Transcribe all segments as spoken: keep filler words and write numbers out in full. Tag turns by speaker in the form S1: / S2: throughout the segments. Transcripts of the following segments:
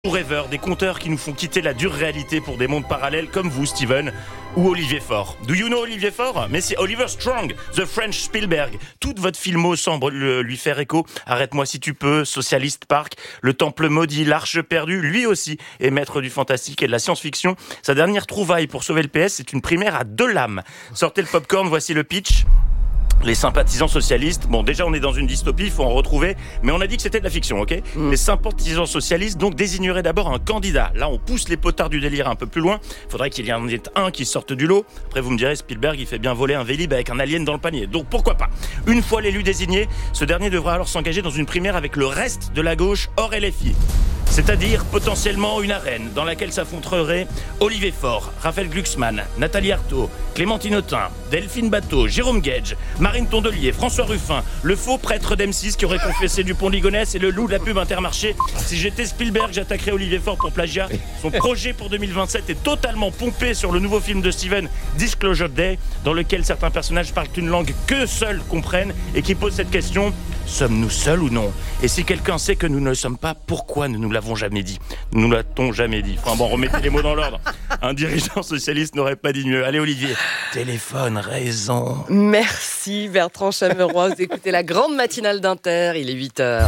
S1: Rêveurs, des conteurs qui nous font quitter la dure réalité pour des mondes parallèles comme vous, Steven, ou Olivier Faure. Do you know Olivier Faure? Mais c'est Oliver Strong, the French Spielberg. Toute votre filmo semble lui faire écho. Arrête-moi si tu peux, Socialist Park, Le Temple Maudit, L'Arche Perdue, lui aussi est maître du fantastique et de la science-fiction. Sa dernière trouvaille pour sauver le P S, c'est une primaire à deux lames. Sortez le popcorn, voici le pitch. Les sympathisants socialistes, bon déjà on est dans une dystopie, il faut en retrouver, mais on a dit que c'était de la fiction, ok ? mmh. Les sympathisants socialistes donc désigneraient d'abord un candidat. Là on pousse les potards du délire un peu plus loin, il faudrait qu'il y en ait un qui sorte du lot. Après vous me direz, Spielberg il fait bien voler un Vélib avec un alien dans le panier, donc pourquoi pas ? Une fois l'élu désigné, ce dernier devra alors s'engager dans une primaire avec le reste de la gauche hors L F I. C'est-à-dire potentiellement une arène dans laquelle s'affronteraient Olivier Faure, Raphaël Glucksmann, Nathalie Arthaud, Clémentine Autain, Delphine Bateau, Jérôme Gage, Marine Tondelier, François Ruffin, le faux prêtre d'M six qui aurait confessé Dupont de Ligonnès et le loup de la pub Intermarché. Si j'étais Spielberg, j'attaquerais Olivier Faure pour plagiat. Son projet pour deux mille vingt-sept est totalement pompé sur le nouveau film de Steven, Disclosure Day, dans lequel certains personnages parlent une langue que seuls comprennent et qui pose cette question: sommes-nous seuls ou non ? Et si quelqu'un sait que nous ne le sommes pas, pourquoi ne nous l'avons jamais dit ? Nous ne l'avons jamais dit. Enfin bon, remettez les mots dans l'ordre. Un dirigeant socialiste n'aurait pas dit mieux. Allez Olivier, téléphone, raison.
S2: Merci Bertrand Chameroy. Vous écoutez la grande matinale d'Inter, il est huit heures.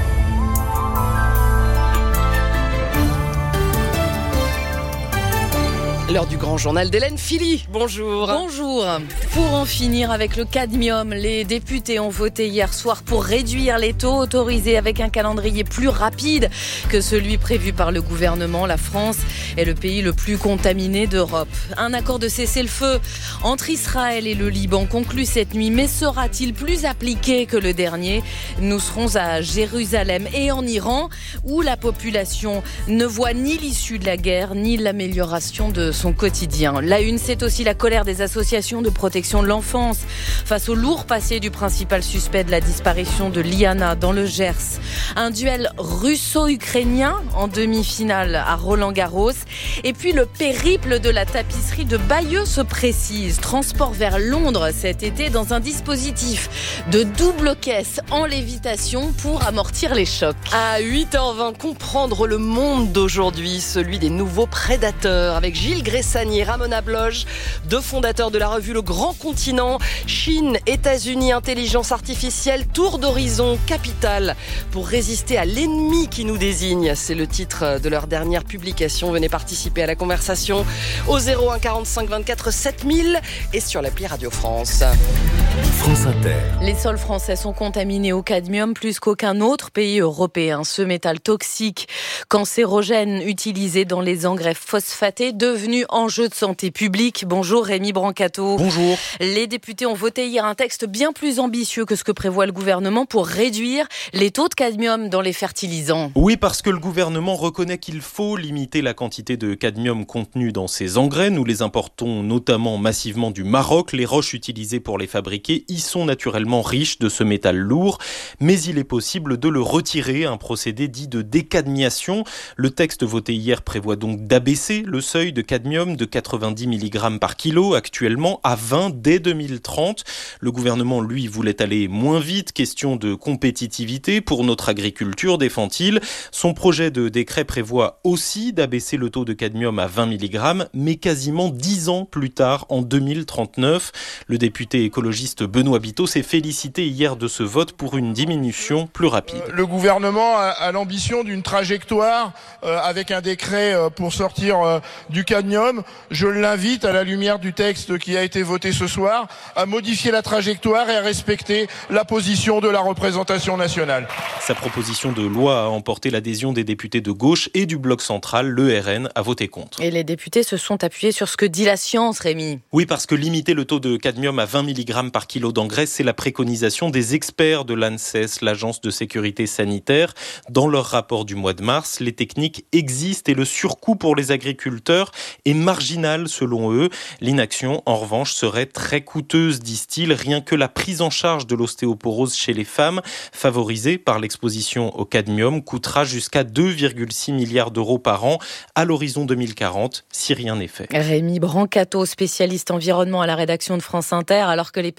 S2: L'heure du grand journal d'Hélène Philly. Bonjour.
S3: Bonjour. Pour en finir avec le cadmium, les députés ont voté hier soir pour réduire les taux autorisés avec un calendrier plus rapide que celui prévu par le gouvernement. La France est le pays le plus contaminé d'Europe. Un accord de cessez-le-feu entre Israël et le Liban conclu cette nuit, mais sera-t-il plus appliqué que le dernier ? Nous serons à Jérusalem et en Iran, où la population ne voit ni l'issue de la guerre, ni l'amélioration de son quotidien. La une, c'est aussi la colère des associations de protection de l'enfance face au lourd passé du principal suspect de la disparition de Liana dans le Gers. Un duel russo-ukrainien en demi-finale à Roland-Garros. Et puis le périple de la tapisserie de Bayeux se précise. Transport vers Londres cet été dans un dispositif de double caisse en lévitation pour amortir les chocs.
S2: À huit heures vingt, comprendre le monde d'aujourd'hui, celui des nouveaux prédateurs, avec Gilles Gressani et Ramona Bloch, deux fondateurs de la revue Le Grand Continent. Chine, États-Unis, intelligence artificielle, tour d'horizon, capitale pour résister à l'ennemi qui nous désigne. C'est le titre de leur dernière publication. Venez participer à la conversation au zéro un quarante-cinq vingt-quatre sept mille et sur l'appli Radio France.
S4: France Inter.
S3: Les sols français sont contaminés au cadmium plus qu'aucun autre pays européen. Ce métal toxique, cancérogène, utilisé dans les engrais phosphatés, devenu enjeu de santé publique. Bonjour Rémi Brancato.
S5: Bonjour.
S3: Les députés ont voté hier un texte bien plus ambitieux que ce que prévoit le gouvernement pour réduire les taux de cadmium dans les fertilisants.
S5: Oui, parce que le gouvernement reconnaît qu'il faut limiter la quantité de cadmium contenue dans ces engrais. Nous les importons notamment massivement du Maroc. Les roches utilisées pour les fabriquer y sont naturellement riches de ce métal lourd, mais il est possible de le retirer, un procédé dit de décadmiation. Le texte voté hier prévoit donc d'abaisser le seuil de cadmium de quatre-vingt-dix milligrammes par kilo, actuellement à vingt dès deux mille trente. Le gouvernement, lui, voulait aller moins vite, question de compétitivité pour notre agriculture, défend-il. Son projet de décret prévoit aussi d'abaisser le taux de cadmium à vingt milligrammes, mais quasiment dix ans plus tard, en deux mille trente-neuf. Le député écologiste Benoît Biteau s'est félicité hier de ce vote pour une diminution plus rapide.
S6: Le gouvernement a, a l'ambition d'une trajectoire euh, avec un décret euh, pour sortir euh, du cadmium. Je l'invite, à la lumière du texte qui a été voté ce soir, à modifier la trajectoire et à respecter la position de la représentation nationale.
S5: Sa proposition de loi a emporté l'adhésion des députés de gauche et du bloc central. Le R N a voté contre.
S3: Et les députés se sont appuyés sur ce que dit la science, Rémi.
S5: Oui, parce que limiter le taux de cadmium à vingt milligrammes par kilo d'engrais, c'est la préconisation des experts de l'ANSES, l'Agence de sécurité sanitaire. Dans leur rapport du mois de mars, les techniques existent et le surcoût pour les agriculteurs est marginal selon eux. L'inaction, en revanche, serait très coûteuse, disent-ils. Rien que la prise en charge de l'ostéoporose chez les femmes, favorisée par l'exposition au cadmium, coûtera jusqu'à deux virgule six milliards d'euros par an à l'horizon deux mille quarante, si rien n'est fait.
S3: Rémi Brancato, spécialiste environnement à la rédaction de France Inter, alors que les personnes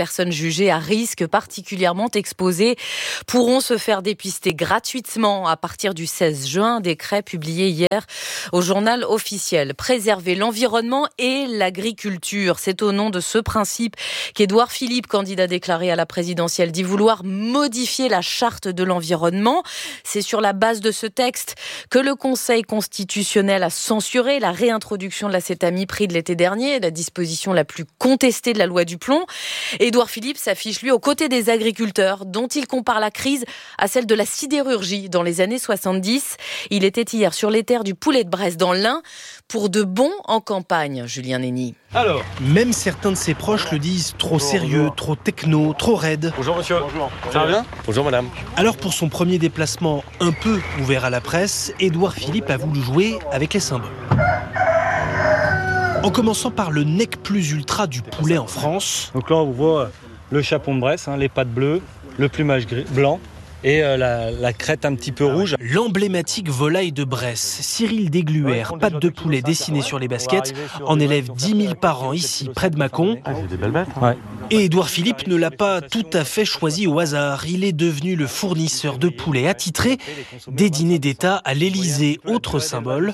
S3: personnes jugées à risque particulièrement exposées pourront se faire dépister gratuitement à partir du seize juin, décret publié hier au journal officiel. Préserver l'environnement et l'agriculture, c'est au nom de ce principe qu'Édouard Philippe, candidat déclaré à la présidentielle, dit vouloir modifier la charte de l'environnement. C'est sur la base de ce texte que le Conseil constitutionnel a censuré la réintroduction de la cétamipride l'été dernier, la disposition la plus contestée de la loi du plomb. Édouard Philippe s'affiche, lui, aux côtés des agriculteurs, dont il compare la crise à celle de la sidérurgie dans les années soixante-dix. Il était hier sur les terres du Poulet de Bresse dans l'Ain, pour de bon en campagne, Julien Nény.
S7: Alors, même certains de ses proches le disent trop bonjour, sérieux, bonjour. trop techno, trop raide.
S8: Bonjour monsieur. Bonjour. Ça va bien ? Bonjour madame.
S7: Alors pour son premier déplacement un peu ouvert à la presse, Édouard Philippe a voulu jouer avec les symboles. En commençant par le nec plus ultra du poulet en France.
S9: Donc là on voit le chapon de Bresse, hein, les pattes bleues, le plumage gris, blanc. Et euh, la, la crête un petit peu rouge.
S7: L'emblématique volaille de Bresse, Cyril Degluère, ouais, pâte de poulet dessinée sur les baskets, en élève dix mille par an ici, près de Mâcon.
S9: Ah, c'est des belles bêtes. Hein. Ouais.
S7: Et Édouard Philippe ne l'a pas tout à fait choisi au hasard. Il est devenu le fournisseur de poulet attitré des dîners d'État à l'Élysée, autre symbole.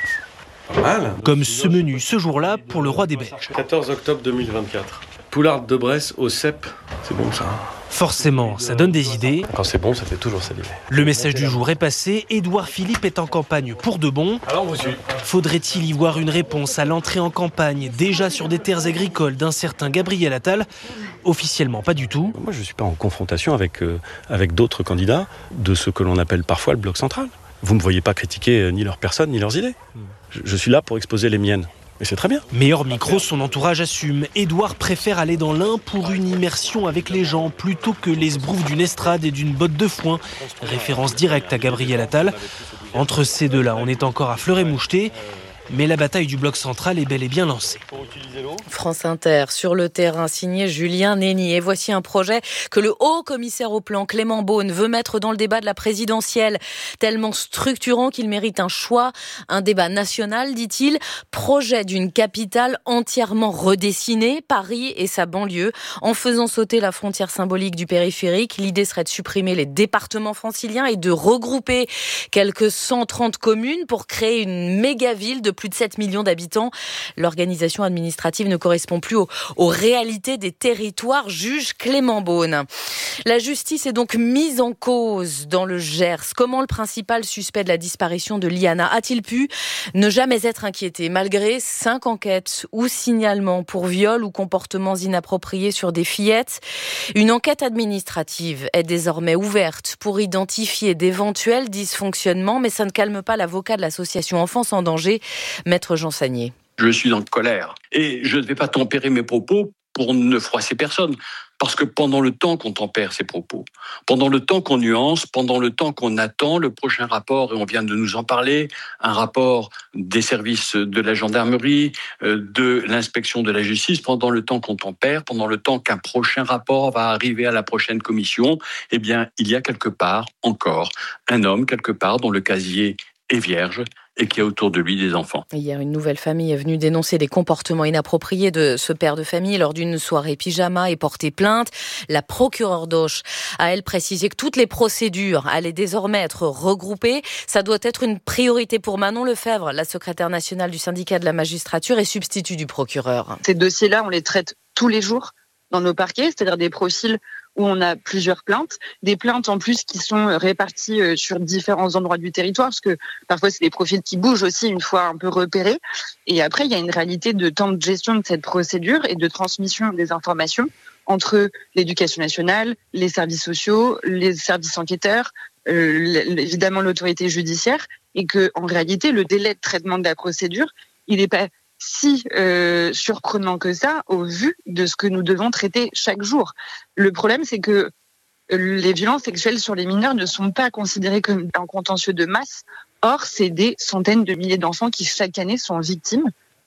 S8: Mal.
S7: Comme ce menu ce jour-là pour le roi des Belges.
S8: quatorze octobre deux mille vingt-quatre. Poularde de Bresse au cèpe, c'est bon ça.
S7: Forcément, ça donne des idées.
S8: Quand c'est bon, ça fait toujours saliver.
S7: Le message du jour est passé, Édouard Philippe est en campagne pour de bon.
S8: Alors vous suivez.
S7: Faudrait-il y voir une réponse à l'entrée en campagne, déjà sur des terres agricoles d'un certain Gabriel Attal ? Officiellement, pas du tout.
S8: Moi, je ne suis pas en confrontation avec, euh, avec d'autres candidats de ce que l'on appelle parfois le bloc central. Vous ne me voyez pas critiquer euh, ni leur personne, ni leurs idées. Je, je suis là pour exposer les miennes. Et c'est très bien.
S7: Mais hors micro, son entourage assume. Édouard préfère aller dans l'Ain pour une immersion avec les gens plutôt que l'esbrouf d'une estrade et d'une botte de foin. Référence directe à Gabriel Attal. Entre ces deux-là, on est encore à fleur-et-moucheté. Mais la bataille du bloc central est bel et bien lancée.
S3: France Inter, sur le terrain, signé Julien Nény. Et voici un projet que le haut commissaire au plan, Clément Beaune, veut mettre dans le débat de la présidentielle. Tellement structurant qu'il mérite un choix, un débat national, dit-il. Projet d'une capitale entièrement redessinée, Paris et sa banlieue. En faisant sauter la frontière symbolique du périphérique, l'idée serait de supprimer les départements franciliens et de regrouper quelques cent trente communes pour créer une méga-ville de plus de sept millions d'habitants. L'organisation administrative ne correspond plus aux, aux réalités des territoires, juge Clément Beaune. La justice est donc mise en cause dans le Gers. Comment le principal suspect de la disparition de Liana a-t-il pu ne jamais être inquiété malgré cinq enquêtes ou signalements pour viol ou comportements inappropriés sur des fillettes? Une enquête administrative est désormais ouverte pour identifier d'éventuels dysfonctionnements, mais ça ne calme pas l'avocat de l'association Enfance en danger, Maître Jean Sagnier.
S10: Je suis en colère et je ne vais pas tempérer mes propos pour ne froisser personne. Parce que pendant le temps qu'on tempère ses propos, pendant le temps qu'on nuance, pendant le temps qu'on attend le prochain rapport, et on vient de nous en parler, un rapport des services de la gendarmerie, de l'inspection de la justice, pendant le temps qu'on tempère, pendant le temps qu'un prochain rapport va arriver à la prochaine commission, eh bien, il y a quelque part encore un homme, quelque part, dont le casier est vierge, et qui a autour de lui des enfants.
S3: Hier, une nouvelle famille est venue dénoncer des comportements inappropriés de ce père de famille lors d'une soirée pyjama et porter plainte. La procureure d'Auch a, elle, précisé que toutes les procédures allaient désormais être regroupées. Ça doit être une priorité pour Manon Lefebvre, la secrétaire nationale du syndicat de la magistrature et substitut du procureur.
S11: Ces dossiers-là, on les traite tous les jours dans nos parquets, c'est-à-dire des profils où on a plusieurs plaintes, des plaintes en plus qui sont réparties sur différents endroits du territoire, parce que parfois c'est des profils qui bougent aussi une fois un peu repérés. Et après, il y a une réalité de temps de gestion de cette procédure et de transmission des informations entre l'éducation nationale, les services sociaux, les services enquêteurs, euh, évidemment l'autorité judiciaire, et que en réalité, le délai de traitement de la procédure, il n'est pas si euh, surprenant que ça au vu de ce que nous devons traiter chaque jour. Le problème, c'est que les violences sexuelles sur les mineurs ne sont pas considérées comme un contentieux de masse. Or, c'est des centaines de milliers d'enfants qui, chaque année, sont victimes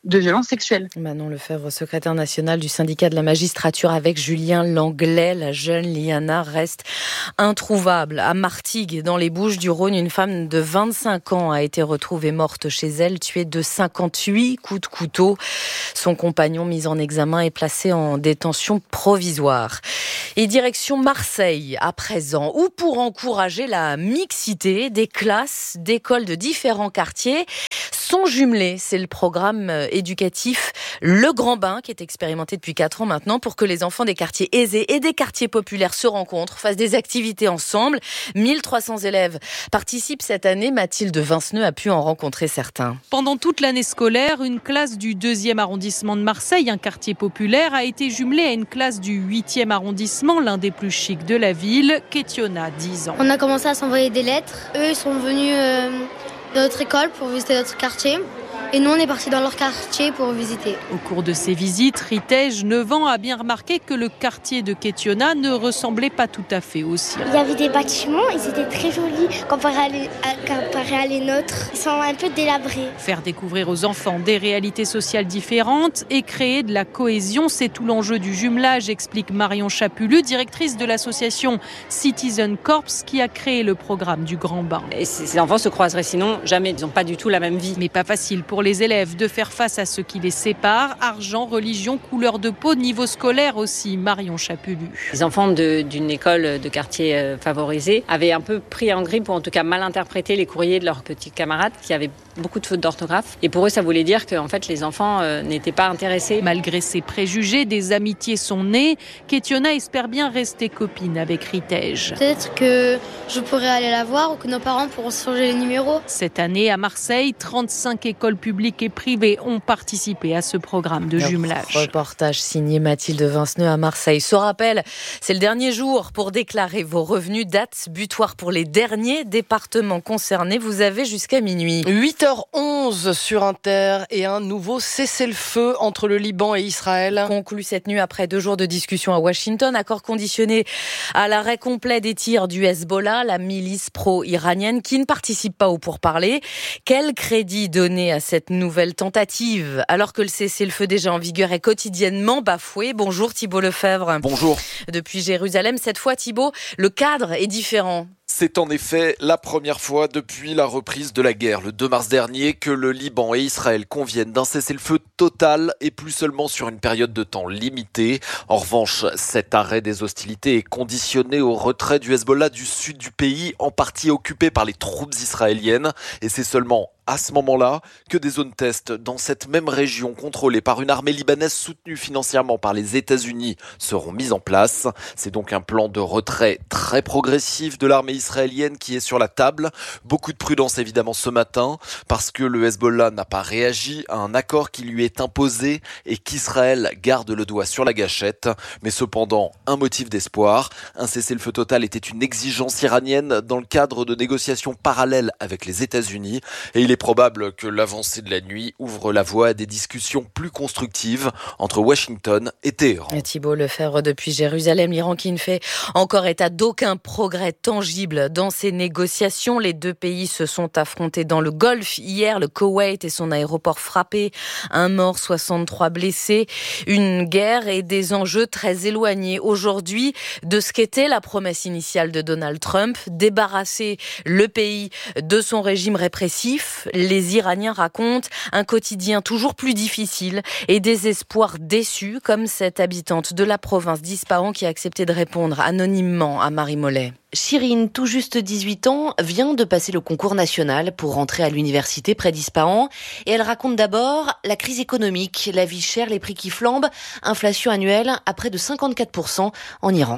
S11: de violences sexuelles.
S3: Manon Lefebvre, secrétaire nationale du syndicat de la magistrature, avec Julien Langlais. La jeune Liana reste introuvable. À Martigues, dans les Bouches-du-Rhône, une femme de vingt-cinq ans a été retrouvée morte chez elle, tuée de cinquante-huit coups de couteau. Son compagnon, mis en examen, est placé en détention provisoire. Et direction Marseille, à présent, où pour encourager la mixité, des classes d'écoles de différents quartiers sont jumelées. C'est le programme éducatif Le Grand Bain qui est expérimenté depuis quatre ans maintenant pour que les enfants des quartiers aisés et des quartiers populaires se rencontrent, fassent des activités ensemble. mille trois cents élèves participent cette année. Mathilde Vinceneux a pu en rencontrer certains.
S12: Pendant toute l'année scolaire, une classe du deuxième arrondissement de Marseille, un quartier populaire, a été jumelée à une classe du huitième arrondissement, l'un des plus chics de la ville. Kétiona, dix ans.
S13: On a commencé à s'envoyer des lettres. Eux, ils sont venus euh, de notre école pour visiter notre quartier. Et nous, on est partis dans leur quartier pour visiter.
S12: Au cours de ces visites, Ritej, neuf ans, a bien remarqué que le quartier de Kétiona ne ressemblait pas tout à fait au sien.
S13: Il y avait des bâtiments, ils étaient très jolis comparé à les, à, comparé à les nôtres. Ils sont un peu délabrés.
S12: Faire découvrir aux enfants des réalités sociales différentes et créer de la cohésion, c'est tout l'enjeu du jumelage, explique Marion Chapulu, directrice de l'association Citizen Corps, qui a créé le programme du Grand Bain.
S14: Et ces enfants se croiseraient sinon jamais, ils n'ont pas du tout la même vie.
S12: Mais pas facile pour les élèves de faire face à ce qui les sépare, argent, religion, couleur de peau, niveau scolaire aussi, Marion Chapulu.
S14: Les enfants de, d'une école de quartier euh, favorisé avaient un peu pris en grippe, ou en tout cas mal interprété les courriers de leurs petits camarades qui avaient beaucoup de fautes d'orthographe. Et pour eux, ça voulait dire que en fait, les enfants euh, n'étaient pas intéressés.
S12: Malgré ces préjugés, des amitiés sont nées. Kétiona espère bien rester copine avec Ritej.
S13: Peut-être que je pourrais aller la voir ou que nos parents pourront se changer les numéros.
S12: Cette année, à Marseille, trente-cinq écoles publics et privés ont participé à ce programme de jumelage.
S3: Reportage signé Mathilde Vinceneux à Marseille. Ce rappel, c'est le dernier jour pour déclarer vos revenus. Date butoir pour les derniers départements concernés. Vous avez jusqu'à minuit.
S2: huit heures onze sur Inter et un nouveau cessez-le-feu entre le Liban et Israël.
S3: Conclu cette nuit après deux jours de discussion à Washington. Accord conditionné à l'arrêt complet des tirs du Hezbollah, la milice pro-iranienne qui ne participe pas aux pourparlers. Quel crédit donner à cette nouvelle tentative alors que le cessez-le-feu déjà en vigueur est quotidiennement bafoué? Bonjour Thibault Lefebvre.
S15: Bonjour.
S3: Depuis Jérusalem, cette fois Thibault, le cadre est différent.
S15: C'est en effet la première fois depuis la reprise de la guerre le deux mars dernier que le Liban et Israël conviennent d'un cessez-le-feu total et plus seulement sur une période de temps limitée. En revanche, cet arrêt des hostilités est conditionné au retrait du Hezbollah du sud du pays, en partie occupé par les troupes israéliennes. Et c'est seulement à ce moment-là que des zones test dans cette même région contrôlée par une armée libanaise soutenue financièrement par les États-Unis seront mises en place. C'est donc un plan de retrait très progressif de l'armée israélienne qui est sur la table. Beaucoup de prudence évidemment ce matin parce que le Hezbollah n'a pas réagi à un accord qui lui est imposé et qu'Israël garde le doigt sur la gâchette. Mais cependant, un motif d'espoir. Un cessez-le-feu total était une exigence iranienne dans le cadre de négociations parallèles avec les États-Unis et il est probable que l'avancée de la nuit ouvre la voie à des discussions plus constructives entre Washington et Téhéran.
S3: Thibault Lefebvre depuis Jérusalem, l'Iran qui ne fait encore état d'aucun progrès tangible dans ces négociations. Les deux pays se sont affrontés dans le Golfe hier, le Koweït et son aéroport frappé. Un mort, soixante-trois blessés. Une guerre et des enjeux très éloignés aujourd'hui de ce qu'était la promesse initiale de Donald Trump, débarrasser le pays de son régime répressif. Les Iraniens racontent un quotidien toujours plus difficile et des espoirs déçus, comme cette habitante de la province d'Ispahan qui a accepté de répondre anonymement à Marie Mollet.
S16: Chirine, tout juste dix-huit ans, vient de passer le concours national pour rentrer à l'université près d'Ispahan. Et elle raconte d'abord la crise économique, la vie chère, les prix qui flambent, inflation annuelle à près de cinquante-quatre pour cent en Iran.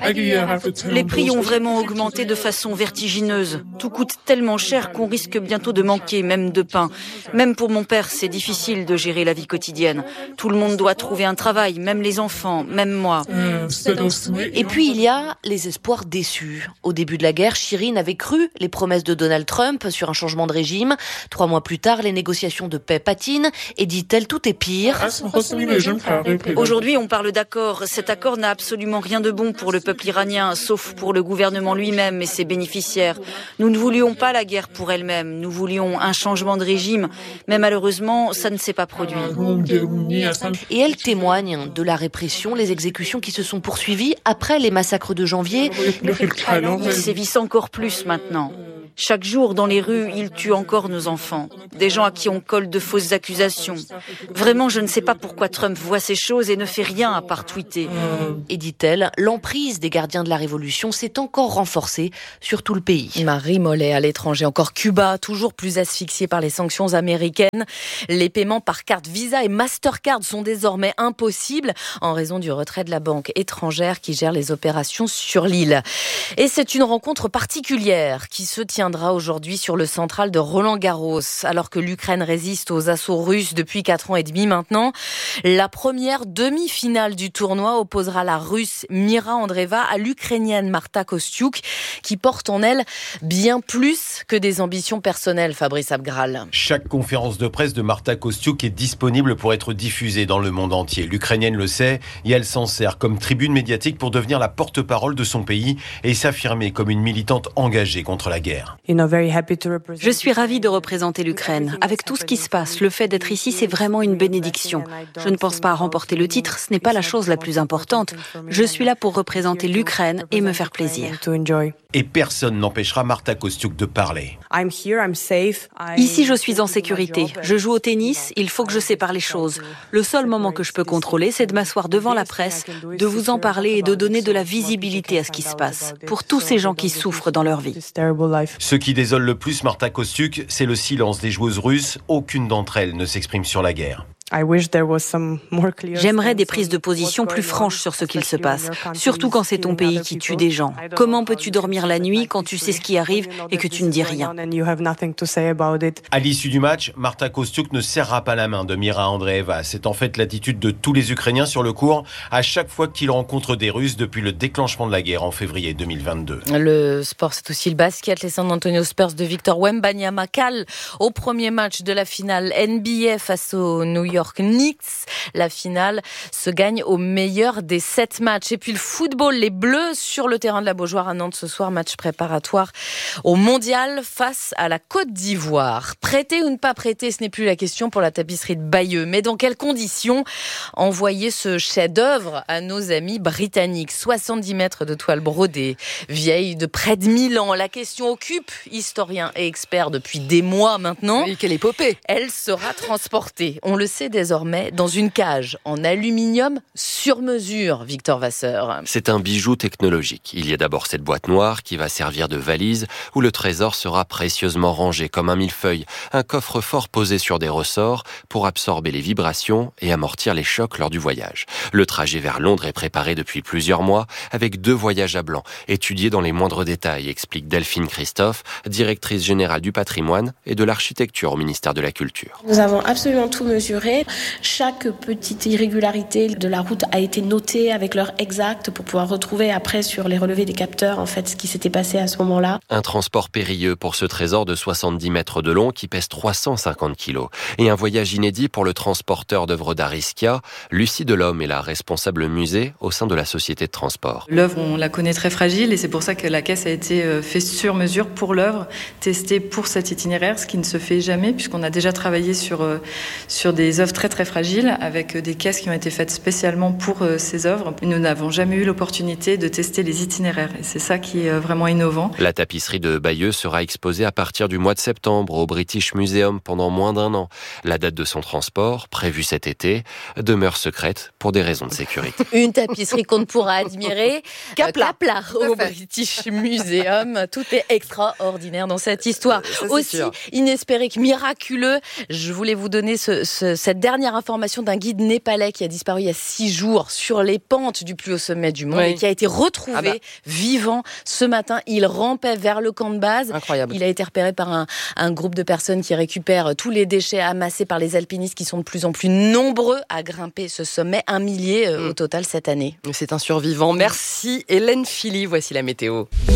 S17: Les prix ont vraiment augmenté de façon vertigineuse. Tout coûte tellement cher qu'on risque bientôt de manquer, même de pain. Même pour mon père, c'est difficile de gérer la vie quotidienne. Tout le monde doit trouver un travail, même les enfants, même moi.
S16: Et puis il y a les espoirs déçus. Au début de la guerre, Chirine avait cru les promesses de Donald Trump sur un changement de régime. Trois mois plus tard, les négociations de paix patinent et dit-elle, tout est pire.
S17: Aujourd'hui, on parle d'accord. Cet accord n'a absolument rien de bon pour le peuple iranien, sauf pour le gouvernement lui-même et ses bénéficiaires. Nous ne voulions pas la guerre pour elle-même. Nous voulions un changement de régime. Mais malheureusement, ça ne s'est pas produit.
S16: Et elle témoigne de la répression, les exécutions qui se sont poursuivies après les massacres de janvier.
S17: Ils sévissent encore plus maintenant. Chaque jour, dans les rues, ils tuent encore nos enfants. Des gens à qui on colle de fausses accusations. Vraiment, je ne sais pas pourquoi Trump voit ces choses et ne fait rien à part tweeter.
S16: Et dit-elle, l'emprise des gardiens de la Révolution s'est encore renforcée sur tout le pays.
S2: Marie Mollet à l'étranger. Encore Cuba, toujours plus asphyxié par les sanctions américaines. Les paiements par carte Visa et Mastercard sont désormais impossibles en raison du retrait de la banque étrangère qui gère les opérations sur l'île. Et c'est une rencontre particulière qui se tient aujourd'hui sur le central de Roland-Garros. Alors que l'Ukraine résiste aux assauts russes depuis quatre ans et demi maintenant, la première demi-finale du tournoi opposera la Russe Mira Andreeva à l'Ukrainienne Marta Kostyuk, qui porte en elle bien plus que des ambitions personnelles, Fabrice Abgral.
S18: Chaque conférence de presse de Marta Kostyuk est disponible pour être diffusée dans le monde entier. L'Ukrainienne le sait et elle s'en sert comme tribune médiatique pour devenir la porte-parole de son pays et s'affirmer comme une militante engagée contre la guerre.
S17: Je suis ravie de représenter l'Ukraine. Avec tout ce qui se passe, le fait d'être ici, c'est vraiment une bénédiction. Je ne pense pas à remporter le titre, ce n'est pas la chose la plus importante. Je suis là pour représenter l'Ukraine et me faire plaisir.
S18: Et personne n'empêchera Marta Kostyuk de parler.
S17: Ici, je suis en sécurité. Je joue au tennis, il faut que je sépare les choses. Le seul moment que je peux contrôler, c'est de m'asseoir devant la presse, de vous en parler et de donner de la visibilité à ce qui se passe, pour tous ces gens qui souffrent dans leur vie.
S18: Ce qui désole le plus Marta Kostyuk, c'est le silence des joueuses russes. Aucune d'entre elles ne s'exprime sur la guerre.
S17: J'aimerais des prises de position plus franches sur ce qu'il se passe, surtout quand c'est ton pays qui tue des gens. Comment peux-tu dormir la nuit quand tu sais ce qui arrive et que tu ne dis rien ?
S18: À l'issue du match, Marta Kostyuk ne serrera pas la main de Mira Andreeva. C'est en fait l'attitude de tous les Ukrainiens sur le court à chaque fois qu'ils rencontrent des Russes depuis le déclenchement de la guerre en février deux mille vingt-deux.
S2: Le sport, c'est aussi le basket. Les San Antonio Spurs de Victor Wembanyama calent au premier match de la finale N B A face au New York Knicks. La finale se gagne au meilleur des sept matchs. Et puis le football, les Bleus sur le terrain de la Beaujoire à Nantes ce soir, match préparatoire au Mondial face à la Côte d'Ivoire. Prêter ou ne pas prêter, ce n'est plus la question pour la tapisserie de Bayeux. Mais dans quelles conditions envoyer ce chef-d'œuvre à nos amis britanniques ? soixante-dix mètres de toile brodée, vieille de près de mille ans. La question occupe historiens et experts depuis des mois maintenant.
S19: Oui, quelle épopée !
S2: Elle sera transportée, on le sait désormais, dans une cage en aluminium sur mesure, Victor Vasseur.
S20: C'est un bijou technologique. Il y a d'abord cette boîte noire qui va servir de valise où le trésor sera précieusement rangé comme un millefeuille. Un coffre-fort posé sur des ressorts pour absorber les vibrations et amortir les chocs lors du voyage. Le trajet vers Londres est préparé depuis plusieurs mois avec deux voyages à blanc, étudiés dans les moindres détails, explique Delphine Christophe, directrice générale du patrimoine et de l'architecture au ministère de la Culture.
S21: Nous avons absolument tout mesuré. Chaque petite irrégularité de la route a été notée avec l'heure exacte pour pouvoir retrouver après sur les relevés des capteurs en fait ce qui s'était passé à ce moment-là.
S20: Un transport périlleux pour ce trésor de soixante-dix mètres de long qui pèse trois cent cinquante kilos. Et un voyage inédit pour le transporteur d'œuvres d'art Ischia. Lucie Delhomme est la responsable musée au sein de la société de transport.
S22: L'œuvre, on la connaît très fragile et c'est pour ça que la caisse a été faite sur mesure pour l'œuvre, testée pour cet itinéraire, ce qui ne se fait jamais puisqu'on a déjà travaillé sur, sur des œuvres très très fragiles avec des caisses qui ont été faites spécialement pour ces œuvres. Nous n'avons jamais eu l'opportunité de tester les itinéraires et c'est ça qui est vraiment innovant.
S20: La tapisserie de Bayeux sera exposée à partir du mois de septembre au British Museum pendant moins d'un an. La date de son transport, prévue cet été, demeure secrète pour des raisons de sécurité.
S2: Une tapisserie qu'on ne pourra admirer qu'à plat au British Museum. Tout est extraordinaire dans cette histoire. Ça, aussi sûr. Inespéré que miraculeux. Je voulais vous donner ce, ce, cette dernière information d'un guide népalais qui a disparu il y a six jours sur les pentes du plus haut sommet du monde oui. et qui a été retrouvé ah bah. vivant ce matin. Il rampait vers le camp de base.
S19: Incroyable.
S2: Il a été repéré par un, un groupe de personnes qui récupèrent tous les déchets amassés par les alpinistes qui sont de plus en plus nombreux à grimper ce sommet. Un millier euh, mmh. au total cette année.
S19: C'est un survivant. Merci Hélène Philly. Voici la météo.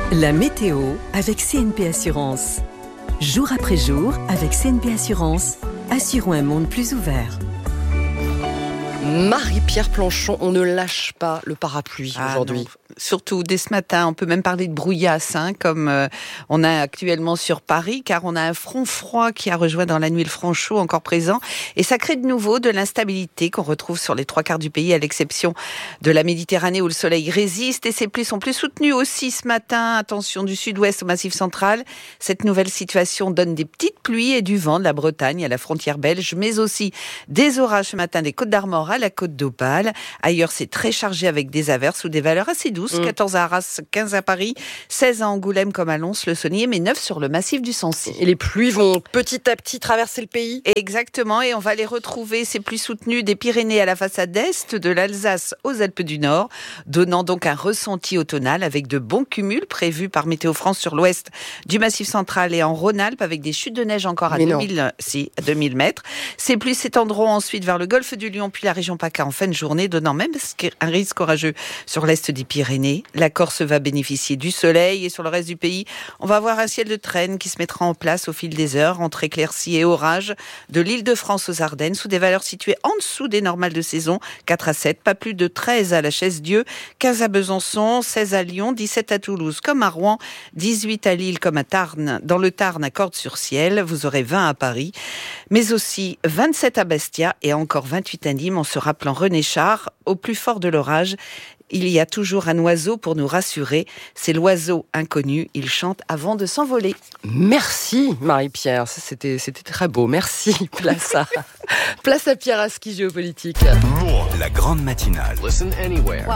S1: La météo avec C N P Assurance. Jour après jour, avec C N P Assurance, assurons un monde plus ouvert.
S2: Marie-Pierre Planchon, on ne lâche pas le parapluie ah aujourd'hui.
S19: Non. Surtout dès ce matin, on peut même parler de brouillasse, hein, comme euh, on a actuellement sur Paris, car on a un front froid qui a rejoint dans la nuit le front chaud encore présent, et ça crée de nouveau de l'instabilité qu'on retrouve sur les trois quarts du pays, à l'exception de la Méditerranée où le soleil résiste, et ces pluies sont plus soutenues aussi ce matin. Attention du sud-ouest au Massif central. Cette nouvelle situation donne des petites pluies et du vent de la Bretagne à la frontière belge, mais aussi des orages ce matin des Côtes-d'Armor à la Côte d'Opale. Ailleurs, c'est très chargé avec des averses ou des valeurs assez douces. quatorze à Arras, quinze à Paris, seize à Angoulême comme à Lons, le Saunier, mais neuf sur le massif du Sancy.
S2: Et les pluies vont petit à petit traverser le pays.
S19: Exactement, et on va les retrouver, ces pluies soutenues des Pyrénées à la façade est, de l'Alsace aux Alpes du Nord, donnant donc un ressenti automnal avec de bons cumuls prévus par Météo France sur l'ouest du Massif central et en Rhône-Alpes, avec des chutes de neige encore à deux mille, si, à deux mille mètres. Ces pluies s'étendront ensuite vers le golfe du Lion puis la région PACA en fin de journée, donnant même un risque orageux sur l'est des Pyrénées. La Corse va bénéficier du soleil et sur le reste du pays, on va avoir un ciel de traîne qui se mettra en place au fil des heures entre éclaircies et orages de l'Île-de-France aux Ardennes sous des valeurs situées en dessous des normales de saison, quatre à sept, pas plus de treize à la Chaise-Dieu, quinze à Besançon, seize à Lyon, dix-sept à Toulouse comme à Rouen, dix-huit à Lille comme à Tarn. Dans le Tarn à Cordes-sur-Ciel, vous aurez vingt à Paris, mais aussi vingt-sept à Bastia et encore vingt-huit à Nîmes, en se rappelant René Char, au plus fort de l'orage. Il y a toujours un oiseau pour nous rassurer. C'est l'oiseau inconnu. Il chante avant de s'envoler.
S2: Merci Marie-Pierre. Ça, c'était, c'était très beau. Merci. Place à, place à Pierre Aski, géopolitique.
S4: La grande matinale. Listen anywhere.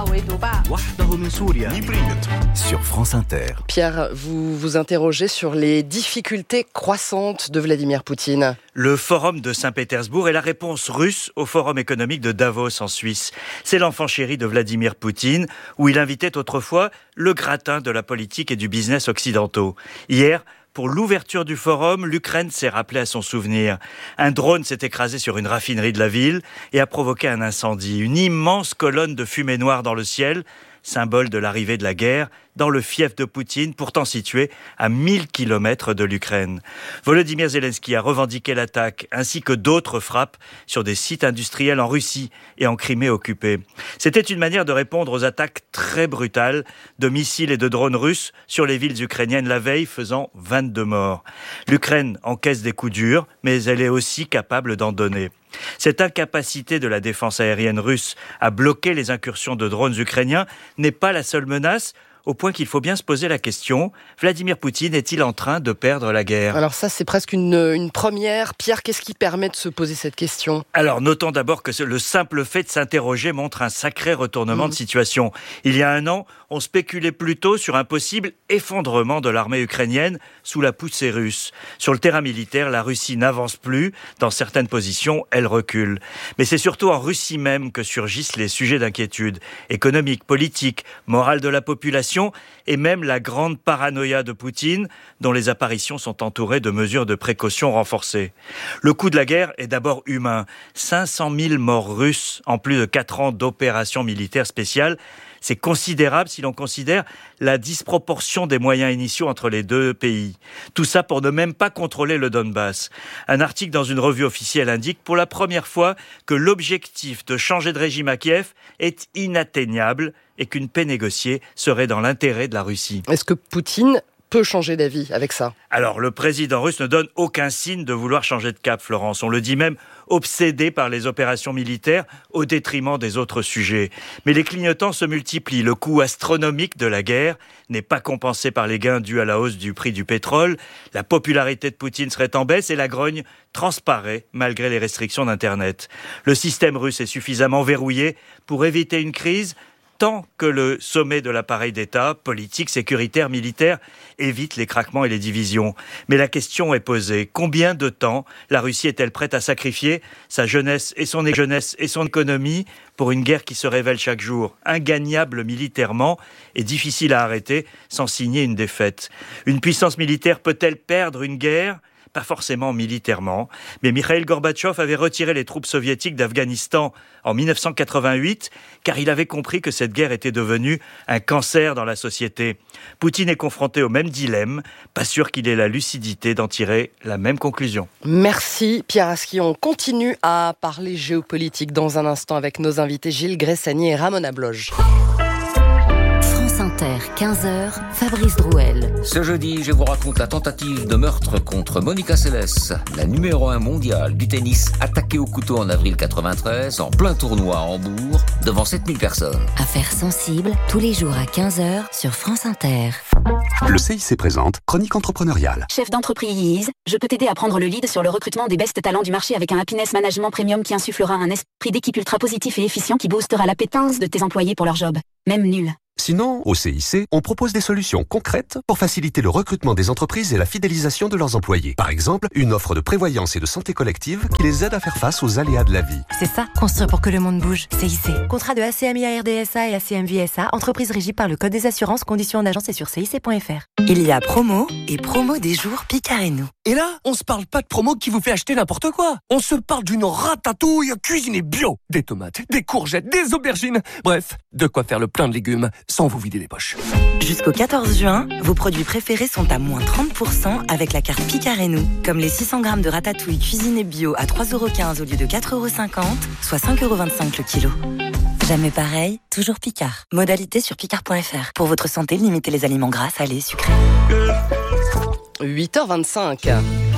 S4: Sur France Inter.
S2: Pierre, vous vous interrogez sur les difficultés croissantes de Vladimir Poutine.
S23: Le forum de Saint-Pétersbourg est la réponse russe au forum économique de Davos en Suisse. C'est l'enfant chéri de Vladimir Poutine, où il invitait autrefois le gratin de la politique et du business occidentaux. Hier, pour l'ouverture du forum, l'Ukraine s'est rappelée à son souvenir. Un drone s'est écrasé sur une raffinerie de la ville et a provoqué un incendie. Une immense colonne de fumée noire dans le ciel, symbole de l'arrivée de la guerre, dans le fief de Poutine, pourtant situé à mille kilomètres de l'Ukraine. Volodymyr Zelensky a revendiqué l'attaque, ainsi que d'autres frappes sur des sites industriels en Russie et en Crimée occupée. C'était une manière de répondre aux attaques très brutales de missiles et de drones russes sur les villes ukrainiennes la veille, faisant vingt-deux morts. L'Ukraine encaisse des coups durs, mais elle est aussi capable d'en donner. Cette incapacité de la défense aérienne russe à bloquer les incursions de drones ukrainiens n'est pas la seule menace, au point qu'il faut bien se poser la question, Vladimir Poutine est-il en train de perdre la guerre ?
S2: Alors ça, c'est presque une, une première. Pierre, qu'est-ce qui permet de se poser cette question ?
S23: Alors, notons d'abord que le simple fait de s'interroger montre un sacré retournement mmh. de situation. Il y a un an, on spéculait plutôt sur un possible effondrement de l'armée ukrainienne sous la poussée russe. Sur le terrain militaire, la Russie n'avance plus. Dans certaines positions, elle recule. Mais c'est surtout en Russie même que surgissent les sujets d'inquiétude économique, politique, morale de la population, et même la grande paranoïa de Poutine, dont les apparitions sont entourées de mesures de précaution renforcées. Le coût de la guerre est d'abord humain. cinq cent mille morts russes en plus de quatre ans d'opérations militaires spéciales. C'est considérable si l'on considère la disproportion des moyens initiaux entre les deux pays. Tout ça pour ne même pas contrôler le Donbass. Un article dans une revue officielle indique pour la première fois que l'objectif de changer de régime à Kiev est inatteignable et qu'une paix négociée serait dans l'intérêt de la Russie.
S2: Est-ce que Poutine peut changer d'avis avec ça ?
S23: Alors, le président russe ne donne aucun signe de vouloir changer de cap, Florence. On le dit même obsédé par les opérations militaires au détriment des autres sujets. Mais les clignotants se multiplient. Le coût astronomique de la guerre n'est pas compensé par les gains dus à la hausse du prix du pétrole. La popularité de Poutine serait en baisse et la grogne transparaît malgré les restrictions d'Internet. Le système russe est suffisamment verrouillé pour éviter une crise tant que le sommet de l'appareil d'État, politique, sécuritaire, militaire, évite les craquements et les divisions. Mais la question est posée. Combien de temps la Russie est-elle prête à sacrifier sa jeunesse et son, jeunesse et son économie pour une guerre qui se révèle chaque jour ingagnable militairement et difficile à arrêter sans signer une défaite ? Une puissance militaire peut-elle perdre une guerre ? pas forcément militairement. Mais Mikhaïl Gorbatchev avait retiré les troupes soviétiques d'Afghanistan en dix-neuf cent quatre-vingt-huit, car il avait compris que cette guerre était devenue un cancer dans la société. Poutine est confronté au même dilemme, pas sûr qu'il ait la lucidité d'en tirer la même conclusion.
S2: Merci Pierre Aski. On continue à parler géopolitique dans un instant avec nos invités Gilles Gressani et Ramona Bloch.
S1: France Inter, quinze heures, Fabrice Drouel.
S5: Ce jeudi, je vous raconte la tentative de meurtre contre Monica Seles, la numéro un mondiale du tennis, attaquée au couteau en avril quatre-vingt-treize, en plein tournoi à Hambourg, devant sept mille personnes.
S1: Affaires sensibles, tous les jours à quinze heures sur France Inter.
S4: Le C I C présente Chronique entrepreneuriale.
S6: Chef d'entreprise, je peux t'aider à prendre le lead sur le recrutement des best talents du marché avec un happiness management premium qui insufflera un esprit d'équipe ultra positif et efficient qui boostera l'appétence de tes employés pour leur job, même nul.
S4: Sinon, au C I C, on propose des solutions concrètes pour faciliter le recrutement des entreprises et la fidélisation de leurs employés. Par exemple, une offre de prévoyance et de santé collective qui les aide à faire face aux aléas de la vie.
S9: C'est ça, construire pour que le monde bouge. C I C. Contrat de A C M I A R D S A et A C M V S A, entreprise régie par le Code des assurances, conditions en agence et sur C I C point F R.
S24: Il y a promo et promo des jours Picard et nous.
S25: Et là, on se parle pas de promo qui vous fait acheter n'importe quoi. On se parle d'une ratatouille cuisinée bio. Des tomates, des courgettes, des aubergines. Bref, de quoi faire le plein de légumes sans vous vider les poches.
S24: Jusqu'au quatorze juin, vos produits préférés sont à moins trente pour cent avec la carte Picard et nous. Comme les six cents grammes de ratatouille cuisinée bio à trois euros quinze au lieu de quatre euros cinquante, soit cinq euros vingt-cinq le kilo. Jamais pareil, toujours Picard. Modalité sur picard point F R. Pour votre santé, limitez les aliments gras, salés, sucrés.
S2: huit heures vingt-cinq.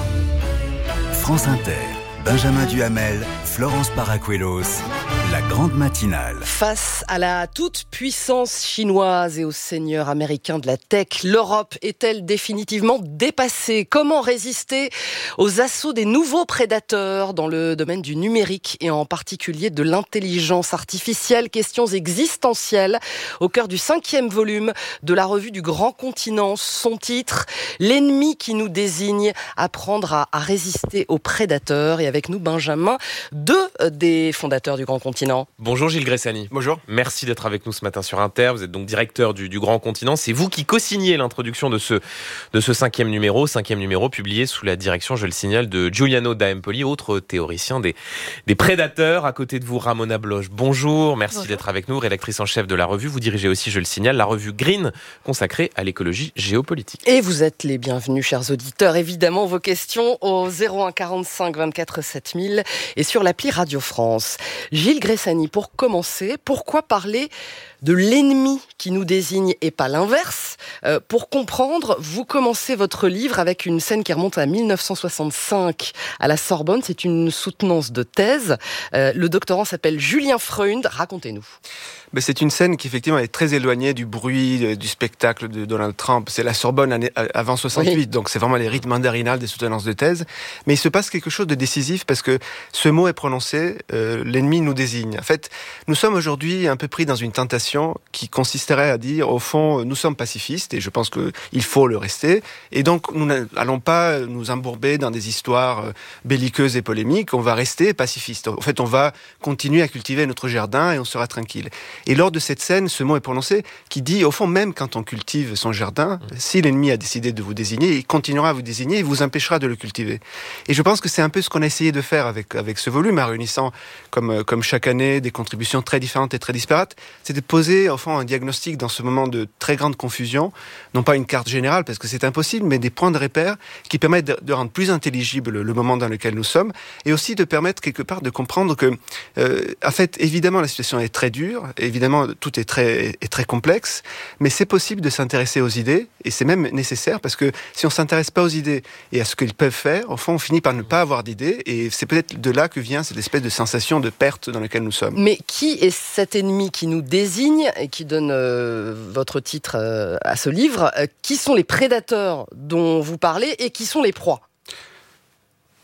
S4: France Inter, Benjamin Duhamel, Florence Paracuelos, la grande matinale.
S2: Face à la toute-puissance chinoise et au seigneur américain de la tech, l'Europe est-elle définitivement dépassée ? Comment résister aux assauts des nouveaux prédateurs dans le domaine du numérique et en particulier de l'intelligence artificielle ? Questions existentielles au cœur du cinquième volume de la revue du Grand Continent. Son titre, L'ennemi qui nous désigne, apprendre à, à résister aux prédateurs. Et avec nous, Benjamin, deux des fondateurs du Grand Continent.
S26: Bonjour Gilles Gressani.
S27: Bonjour.
S26: Merci d'être avec nous ce matin sur Inter. Vous êtes donc directeur du, du Grand Continent. C'est vous qui co-signez l'introduction de ce, de ce cinquième numéro, cinquième numéro publié sous la direction, je le signale, de Giuliano d'Empoli, autre théoricien des, des prédateurs. À côté de vous, Ramona Bloch. Bonjour. Merci Bonjour. D'être avec nous, rédactrice en chef de la revue. Vous dirigez aussi, je le signale, la revue Green, consacrée à l'écologie géopolitique.
S2: Et vous êtes les bienvenus, chers auditeurs. Évidemment, vos questions au zéro un quarante-cinq vingt-quatre sept mille et sur l'appli Radio France. Gilles Gressani, pour commencer, pourquoi parler de l'ennemi qui nous désigne et pas l'inverse ? euh, Pour comprendre, vous commencez votre livre avec une scène qui remonte à mille neuf cent soixante-cinq à la Sorbonne. C'est une soutenance de thèse. Euh, le doctorant s'appelle Julien Freund. Racontez-nous.
S27: Ben, c'est une scène qui effectivement est très éloignée du bruit, du spectacle de Donald Trump. C'est la Sorbonne année, avant soixante-huit, oui. Donc c'est vraiment les rythmes mandarinales des soutenances de thèse. Mais il se passe quelque chose de décisif parce que ce mot est prononcé, euh, l'ennemi nous désigne. En fait, nous sommes aujourd'hui un peu pris dans une tentation qui consisterait à dire, au fond, nous sommes pacifistes et je pense qu'il faut le rester. Et donc, nous n'allons pas nous embourber dans des histoires belliqueuses et polémiques. On va rester pacifistes. En fait, on va continuer à cultiver notre jardin et on sera tranquille. Et lors de cette scène, ce mot est prononcé qui dit, au fond, même quand on cultive son jardin, mmh. si l'ennemi a décidé de vous désigner, il continuera à vous désigner et vous empêchera de le cultiver. Et je pense que c'est un peu ce qu'on a essayé de faire avec, avec ce volume, en réunissant, comme, comme chaque année, des contributions très différentes et très disparates. C'est de poser, au fond, un diagnostic dans ce moment de très grande confusion, non pas une carte générale, parce que c'est impossible, mais des points de repère qui permettent de, de rendre plus intelligible le moment dans lequel nous sommes, et aussi de permettre quelque part de comprendre que, euh, en fait, évidemment, la situation est très dure, évidemment, tout est très, est très complexe, mais c'est possible de s'intéresser aux idées, et c'est même nécessaire, parce que si on ne s'intéresse pas aux idées et à ce qu'ils peuvent faire, au fond, on finit par ne pas avoir d'idées, et c'est peut-être de là que vient cette espèce de sensation de perte dans laquelle nous sommes.
S2: Mais qui est cet ennemi qui nous désigne, et qui donne euh, votre titre euh, à ce livre ? euh, Qui sont les prédateurs dont vous parlez, et qui sont les proies ?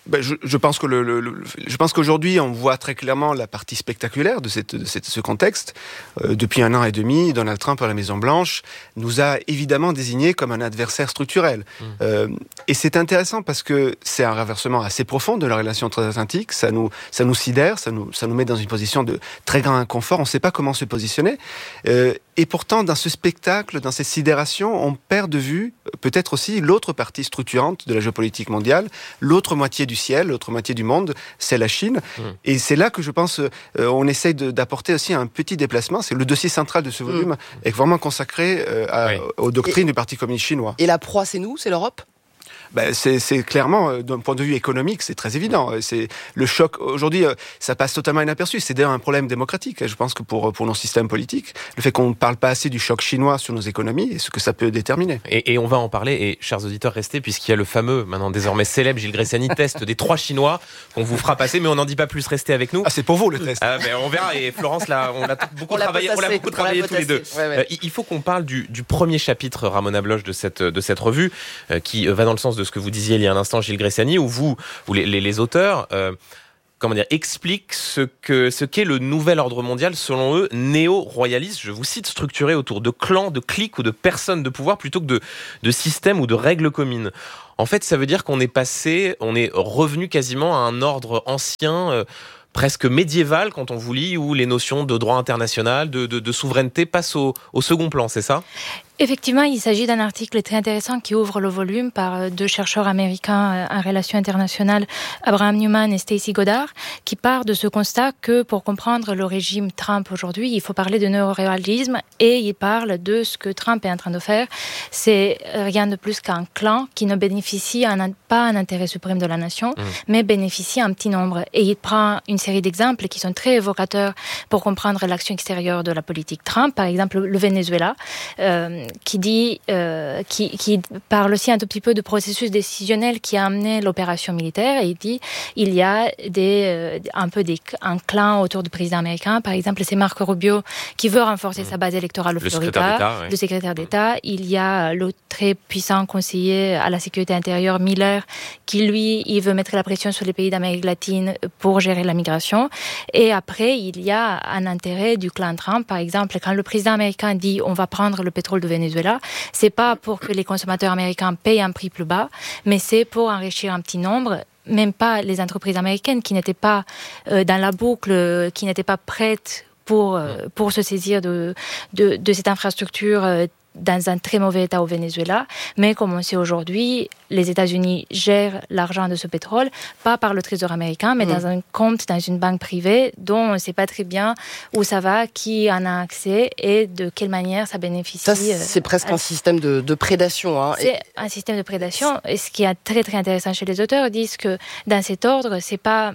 S27: Ben, je, je pense que le, le, le, je pense qu'aujourd'hui, on voit très clairement la partie spectaculaire de, cette, de cette, ce contexte. Euh, depuis un an et demi, Donald Trump à la Maison-Blanche nous a évidemment désigné comme un adversaire structurel. Mmh. Euh, et c'est intéressant parce que c'est un renversement assez profond de la relation transatlantique. Ça nous, ça nous sidère, ça nous, ça nous met dans une position de très grand inconfort. On ne sait pas comment se positionner. Euh, et pourtant, dans ce spectacle, dans cette sidération, on perd de vue peut-être aussi l'autre partie structurante de la géopolitique mondiale, l'autre moitié du ciel, l'autre moitié du monde, c'est la Chine. Mmh. Et c'est là que je pense euh, on essaye de, d'apporter aussi un petit déplacement. C'est le dossier central de ce volume, mmh. est vraiment consacré euh, à, oui. aux doctrines et, du Parti communiste chinois.
S2: Et la proie, c'est nous, c'est l'Europe ?
S27: Ben, c'est, c'est clairement, euh, d'un point de vue économique, c'est très évident. C'est le choc. Aujourd'hui, euh, ça passe totalement inaperçu. C'est d'ailleurs un problème démocratique. Je pense que pour, pour nos systèmes politiques, le fait qu'on ne parle pas assez du choc chinois sur nos économies et ce que ça peut déterminer.
S26: Et, et on va en parler. Et chers auditeurs, restez, puisqu'il y a le fameux, maintenant désormais célèbre, Gilles Gressani, test des trois Chinois qu'on vous fera passer, mais on n'en dit pas plus. Restez avec nous.
S27: Ah, c'est pour vous le test.
S26: Ah, ben, on verra. Et Florence, là, on l'a beaucoup on travaillé, l'a on l'a beaucoup travaillé tous les deux. Ouais, ouais. Euh, il faut qu'on parle du, du premier chapitre, Ramona Bloch, de cette, de cette revue, euh, qui va dans le sens de ce que vous disiez il y a un instant, Gilles Gressani, où vous, où les, les, les auteurs, euh, comment dire, expliquent ce que ce qu'est le nouvel ordre mondial, selon eux, néo-royaliste. Je vous cite, structuré autour de clans, de cliques ou de personnes de pouvoir, plutôt que de, de systèmes ou de règles communes. En fait, ça veut dire qu'on est passé, on est revenu quasiment à un ordre ancien. Euh, presque médiéval quand on vous lit, où les notions de droit international, de, de, de souveraineté passent au, au second plan, c'est ça ?
S7: Effectivement, il s'agit d'un article très intéressant qui ouvre le volume par deux chercheurs américains en relations internationales, Abraham Newman et Stacy Goddard, qui part de ce constat que pour comprendre le régime Trump aujourd'hui, il faut parler de néo-réalisme, et il parle de ce que Trump est en train de faire. C'est rien de plus qu'un clan qui ne bénéficie un, pas un intérêt suprême de la nation, mmh. mais bénéficie un petit nombre. Et il prend une série d'exemples qui sont très évocateurs pour comprendre l'action extérieure de la politique Trump. Par exemple, le Venezuela, euh, qui dit, euh, qui, qui parle aussi un tout petit peu du processus décisionnel qui a amené l'opération militaire. Et il dit, il y a des, euh, un peu des, un clan autour du président américain. Par exemple, c'est Marco Rubio qui veut renforcer mmh. sa base électorale au
S26: le
S7: Florida,
S26: secrétaire ouais.
S7: le secrétaire d'État. Il y a le très puissant conseiller à la sécurité intérieure, Miller, qui lui, il veut mettre la pression sur les pays d'Amérique latine pour gérer la migration. Et après, il y a un intérêt du clan Trump. Par exemple, quand le président américain dit on va prendre le pétrole de Venezuela, c'est pas pour que les consommateurs américains payent un prix plus bas, mais c'est pour enrichir un petit nombre, même pas les entreprises américaines qui n'étaient pas euh, dans la boucle, qui n'étaient pas prêtes pour, euh, pour se saisir de, de, de cette infrastructure euh, dans un très mauvais état au Venezuela, mais comme on sait aujourd'hui, les États-Unis gèrent l'argent de ce pétrole, pas par le Trésor américain, mais mmh. dans un compte, dans une banque privée, dont on ne sait pas très bien où ça va, qui en a accès et de quelle manière ça bénéficie.
S2: Ça, c'est presque à... un système de, de prédation. Hein.
S7: C'est et... un système de prédation. Et ce qui est très, très intéressant chez les auteurs, ils disent que dans cet ordre, c'est pas...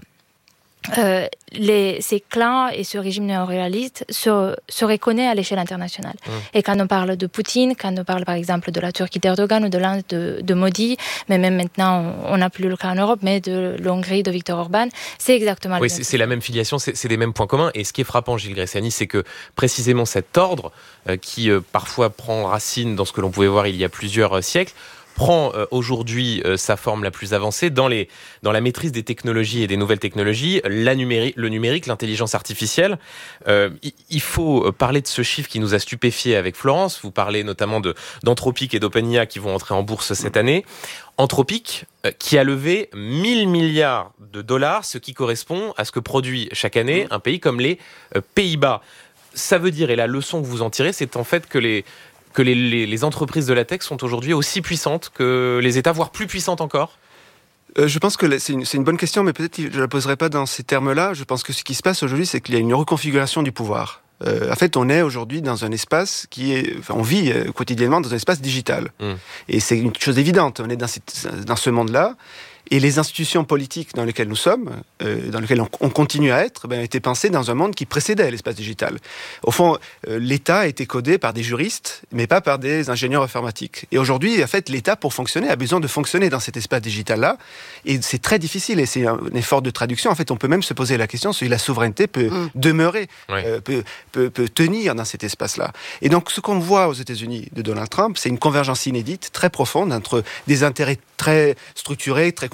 S7: Euh, les, ces clans et ce régime néo-réaliste se, se reconnaît à l'échelle internationale. Mmh. Et quand on parle de Poutine, quand on parle par exemple de la Turquie d'Erdogan ou de l'Inde de, de Modi, mais même maintenant on n'a plus le cas en Europe, mais de l'Hongrie de Viktor Orban, c'est exactement
S26: oui,
S7: le
S26: c'est,
S7: même.
S26: C'est la même filiation, c'est, c'est des mêmes points communs. Et ce qui est frappant, Gilles Gressani, c'est que précisément cet ordre, euh, qui euh, parfois prend racine dans ce que l'on pouvait voir il y a plusieurs euh, siècles, prend euh, aujourd'hui euh, sa forme la plus avancée dans, les, dans la maîtrise des technologies et des nouvelles technologies, la numéri- le numérique, l'intelligence artificielle. Euh, il, il faut parler de ce chiffre qui nous a stupéfiés avec Florence. Vous parlez notamment de, d'Anthropic et d'OpenAI qui vont entrer en bourse cette année. Anthropic euh, qui a levé mille milliards de dollars, ce qui correspond à ce que produit chaque année un pays comme les euh, Pays-Bas. Ça veut dire, et la leçon que vous en tirez, c'est en fait que les que les, les, les entreprises de la tech sont aujourd'hui aussi puissantes que les États, voire plus puissantes encore ?
S27: Euh, je pense que c'est une, c'est une bonne question, mais peut-être que je ne la poserai pas dans ces termes-là. Je pense que ce qui se passe aujourd'hui, c'est qu'il y a une reconfiguration du pouvoir. Euh, en fait, on est aujourd'hui dans un espace qui est... Enfin, on vit euh, quotidiennement dans un espace digital. Mmh. Et c'est une chose évidente. On est dans, cette, dans ce monde-là. Et les institutions politiques dans lesquelles nous sommes, euh, dans lesquelles on, on continue à être, ben, étaient pensées dans un monde qui précédait l'espace digital. Au fond, euh, l'État a été codé par des juristes, mais pas par des ingénieurs informatiques. Et aujourd'hui, en fait, l'État, pour fonctionner, a besoin de fonctionner dans cet espace digital-là. Et c'est très difficile, et c'est un effort de traduction. En fait, on peut même se poser la question si la souveraineté peut mmh. demeurer, ouais. euh, peut, peut, peut tenir dans cet espace-là. Et donc, ce qu'on voit aux États-Unis de Donald Trump, c'est une convergence inédite, très profonde, entre des intérêts très structurés, très consolidés,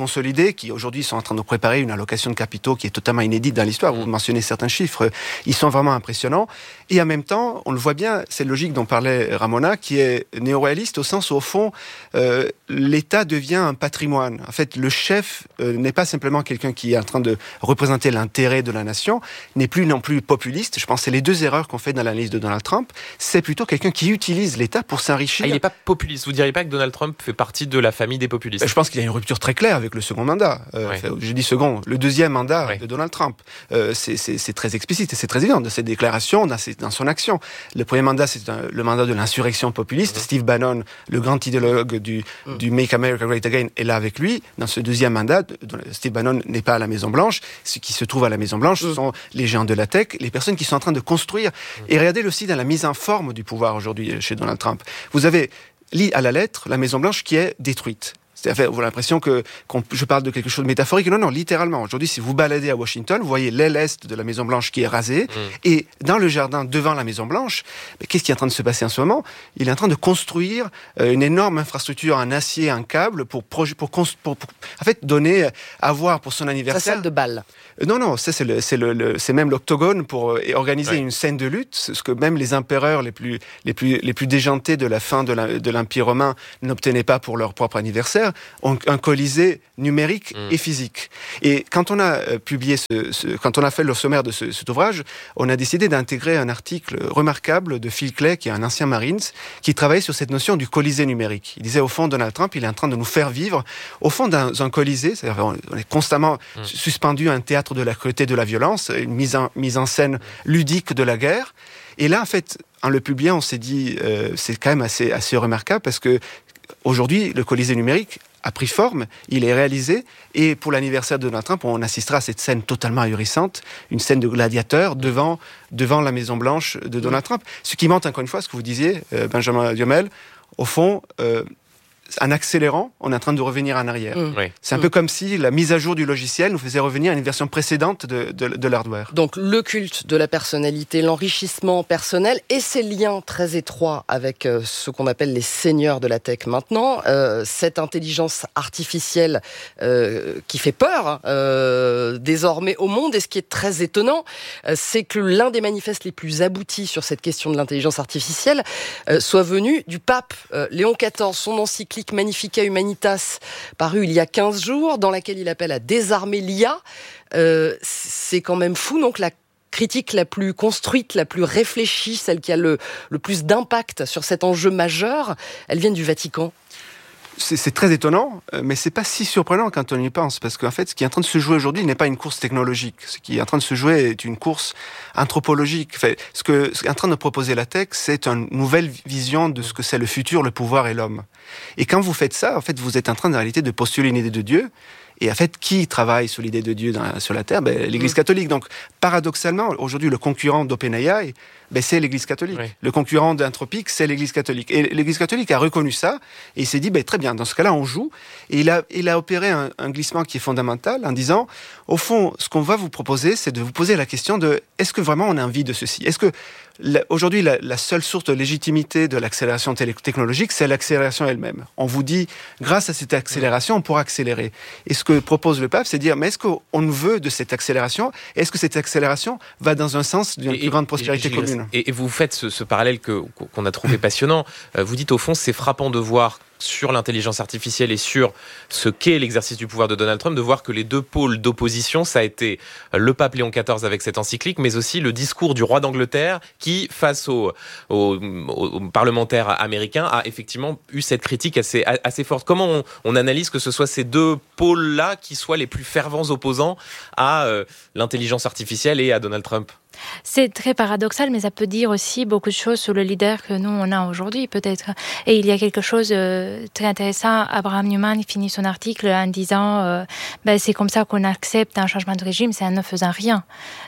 S27: consolidés, qui aujourd'hui sont en train de préparer une allocation de capitaux qui est totalement inédite dans l'histoire. Vous mentionnez certains chiffres, ils sont vraiment impressionnants. Et en même temps, on le voit bien, c'est logique dont parlait Ramona, qui est néo-réaliste au sens où, au fond, euh, l'État devient un patrimoine. En fait, le chef euh, n'est pas simplement quelqu'un qui est en train de représenter l'intérêt de la nation, n'est plus non plus populiste. Je pense que c'est les deux erreurs qu'on fait dans l'analyse de Donald Trump. C'est plutôt quelqu'un qui utilise l'État pour s'enrichir.
S26: Ah, il n'est pas populiste. Vous ne diriez pas que Donald Trump fait partie de la famille des populistes?
S27: Je pense qu'il y a une rupture très claire avec le second mandat. Euh, ouais. enfin, je dis second, le deuxième mandat ouais. de Donald Trump. Euh, c'est, c'est, c'est très explicite et c'est très évident de ses déclarations, dans, ses, dans son action. Le premier mandat, c'est un, le mandat de l'insurrection populiste. Mmh. Steve Bannon, le grand idéologue du, mmh. du Make America Great Again, est là avec lui. Dans ce deuxième mandat, Steve Bannon n'est pas à la Maison-Blanche. Ce qui se trouve à la Maison-Blanche, mmh. ce sont les géants de la tech, les personnes qui sont en train de construire. Mmh. Et regardez aussi dans la mise en forme du pouvoir aujourd'hui chez Donald Trump. Vous avez à la lettre la Maison-Blanche qui est détruite. C'est-à-dire, vous avez l'impression que qu'on, je parle de quelque chose de métaphorique. Non, non, littéralement. Aujourd'hui, si vous baladez à Washington, vous voyez l'aile est de la Maison-Blanche qui est rasée. Mmh. Et dans le jardin devant la Maison-Blanche, mais qu'est-ce qui est en train de se passer en ce moment? Il est en train de construire euh, une énorme infrastructure en acier, en câble, pour, proje- pour, pour, pour, pour en fait, donner, avoir pour son anniversaire...
S2: Sa salle de bal.
S27: Euh, non, non, ça, c'est, le, c'est, le, le, c'est même l'octogone pour euh, organiser ouais. une scène de lutte, ce que même les empereurs les plus, les plus, les plus déjantés de la fin de, la, de l'Empire romain n'obtenaient pas pour leur propre anniversaire. On, un colisée numérique mmh. et physique. Et quand on a euh, publié ce, ce, quand on a fait le sommaire de ce, cet ouvrage, on a décidé d'intégrer un article remarquable de Phil Clay, qui est un ancien Marines, qui travaillait sur cette notion du colisée numérique. Il disait, au fond, Donald Trump, il est en train de nous faire vivre, au fond, dans un colisée, c'est-à-dire on est constamment mmh. suspendu à un théâtre de la cruauté, de la violence, une mise en, mise en scène ludique de la guerre. Et là, en fait, en le publiant, on s'est dit, euh, c'est quand même assez, assez remarquable, parce que aujourd'hui, le colisée numérique a pris forme, il est réalisé, et pour l'anniversaire de Donald Trump, on assistera à cette scène totalement ahurissante, une scène de gladiateur devant, devant la Maison-Blanche de Donald Trump. Ce qui montre, encore une fois, ce que vous disiez, euh, Benjamin Duhamel, au fond... Euh, en accélérant, on est en train de revenir en arrière. Mmh. Oui. C'est un mmh. peu comme si la mise à jour du logiciel nous faisait revenir à une version précédente de, de, de l'hardware.
S2: Donc le culte de la personnalité, l'enrichissement personnel et ses liens très étroits avec euh, ce qu'on appelle les seigneurs de la tech maintenant, euh, cette intelligence artificielle euh, qui fait peur euh, désormais au monde. Et ce qui est très étonnant, euh, c'est que l'un des manifestes les plus aboutis sur cette question de l'intelligence artificielle euh, soit venu du pape euh, Léon quatorze, son encyclique Magnifica Humanitas, paru il y a quinze jours, dans laquelle il appelle à désarmer l'I A. Euh, c'est quand même fou, donc la critique la plus construite, la plus réfléchie, celle qui a le, le plus d'impact sur cet enjeu majeur, elle vient du Vatican.
S27: C'est, c'est très étonnant, mais c'est pas si surprenant quand on y pense, parce qu'en fait, ce qui est en train de se jouer aujourd'hui n'est pas une course technologique. Ce qui est en train de se jouer est une course anthropologique. Enfin, ce que ce qu'est en train de proposer la tech, c'est une nouvelle vision de ce que c'est le futur, le pouvoir et l'homme. Et quand vous faites ça, en fait, vous êtes en train, en réalité, de postuler une idée de Dieu. Et en fait, qui travaille sur l'idée de Dieu dans, sur la Terre? Ben, l'Église catholique. Donc, paradoxalement, aujourd'hui, le concurrent d'OpenAI, ben, c'est l'Église catholique. Oui. Le concurrent d'Anthropic, c'est l'Église catholique. Et l'Église catholique a reconnu ça, et il s'est dit, ben, très bien, dans ce cas-là, on joue. Et il a, il a opéré un, un glissement qui est fondamental en disant, au fond, ce qu'on va vous proposer, c'est de vous poser la question de, est-ce que vraiment on a envie de ceci? Est-ce que, la, aujourd'hui, la, la seule source de légitimité de l'accélération télé- technologique, c'est l'accélération elle-même. On vous dit, grâce à cette accélération, on pourra accélérer. Et ce que propose le pape, c'est de dire, mais est-ce qu'on veut de cette accélération? Est-ce que cette accélération va dans un sens d'une et, plus grande prospérité et, commune?
S26: Et, et vous faites ce, ce parallèle que, qu'on a trouvé passionnant. Vous dites, au fond, c'est frappant de voir sur l'intelligence artificielle et sur ce qu'est l'exercice du pouvoir de Donald Trump, de voir que les deux pôles d'opposition, ça a été le pape Léon quatorze avec cette encyclique, mais aussi le discours du roi d'Angleterre qui, face aux, aux, aux parlementaires américains, a effectivement eu cette critique assez, assez forte. Comment on, on analyse que ce soit ces deux pôles-là qui soient les plus fervents opposants à euh, l'intelligence artificielle et à Donald Trump ?
S7: C'est très paradoxal, mais ça peut dire aussi beaucoup de choses sur le leader que nous, on a aujourd'hui, peut-être. Et il y a quelque chose de très intéressant. Abraham Newman finit son article en disant euh, ben, c'est comme ça qu'on accepte un changement de régime, c'est en ne faisant rien.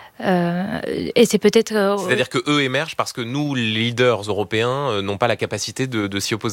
S7: Euh, et c'est peut-être... Euh,
S26: C'est-à-dire qu'eux émergent parce que nous, les leaders européens, euh, n'ont pas la capacité de, de s'y opposer.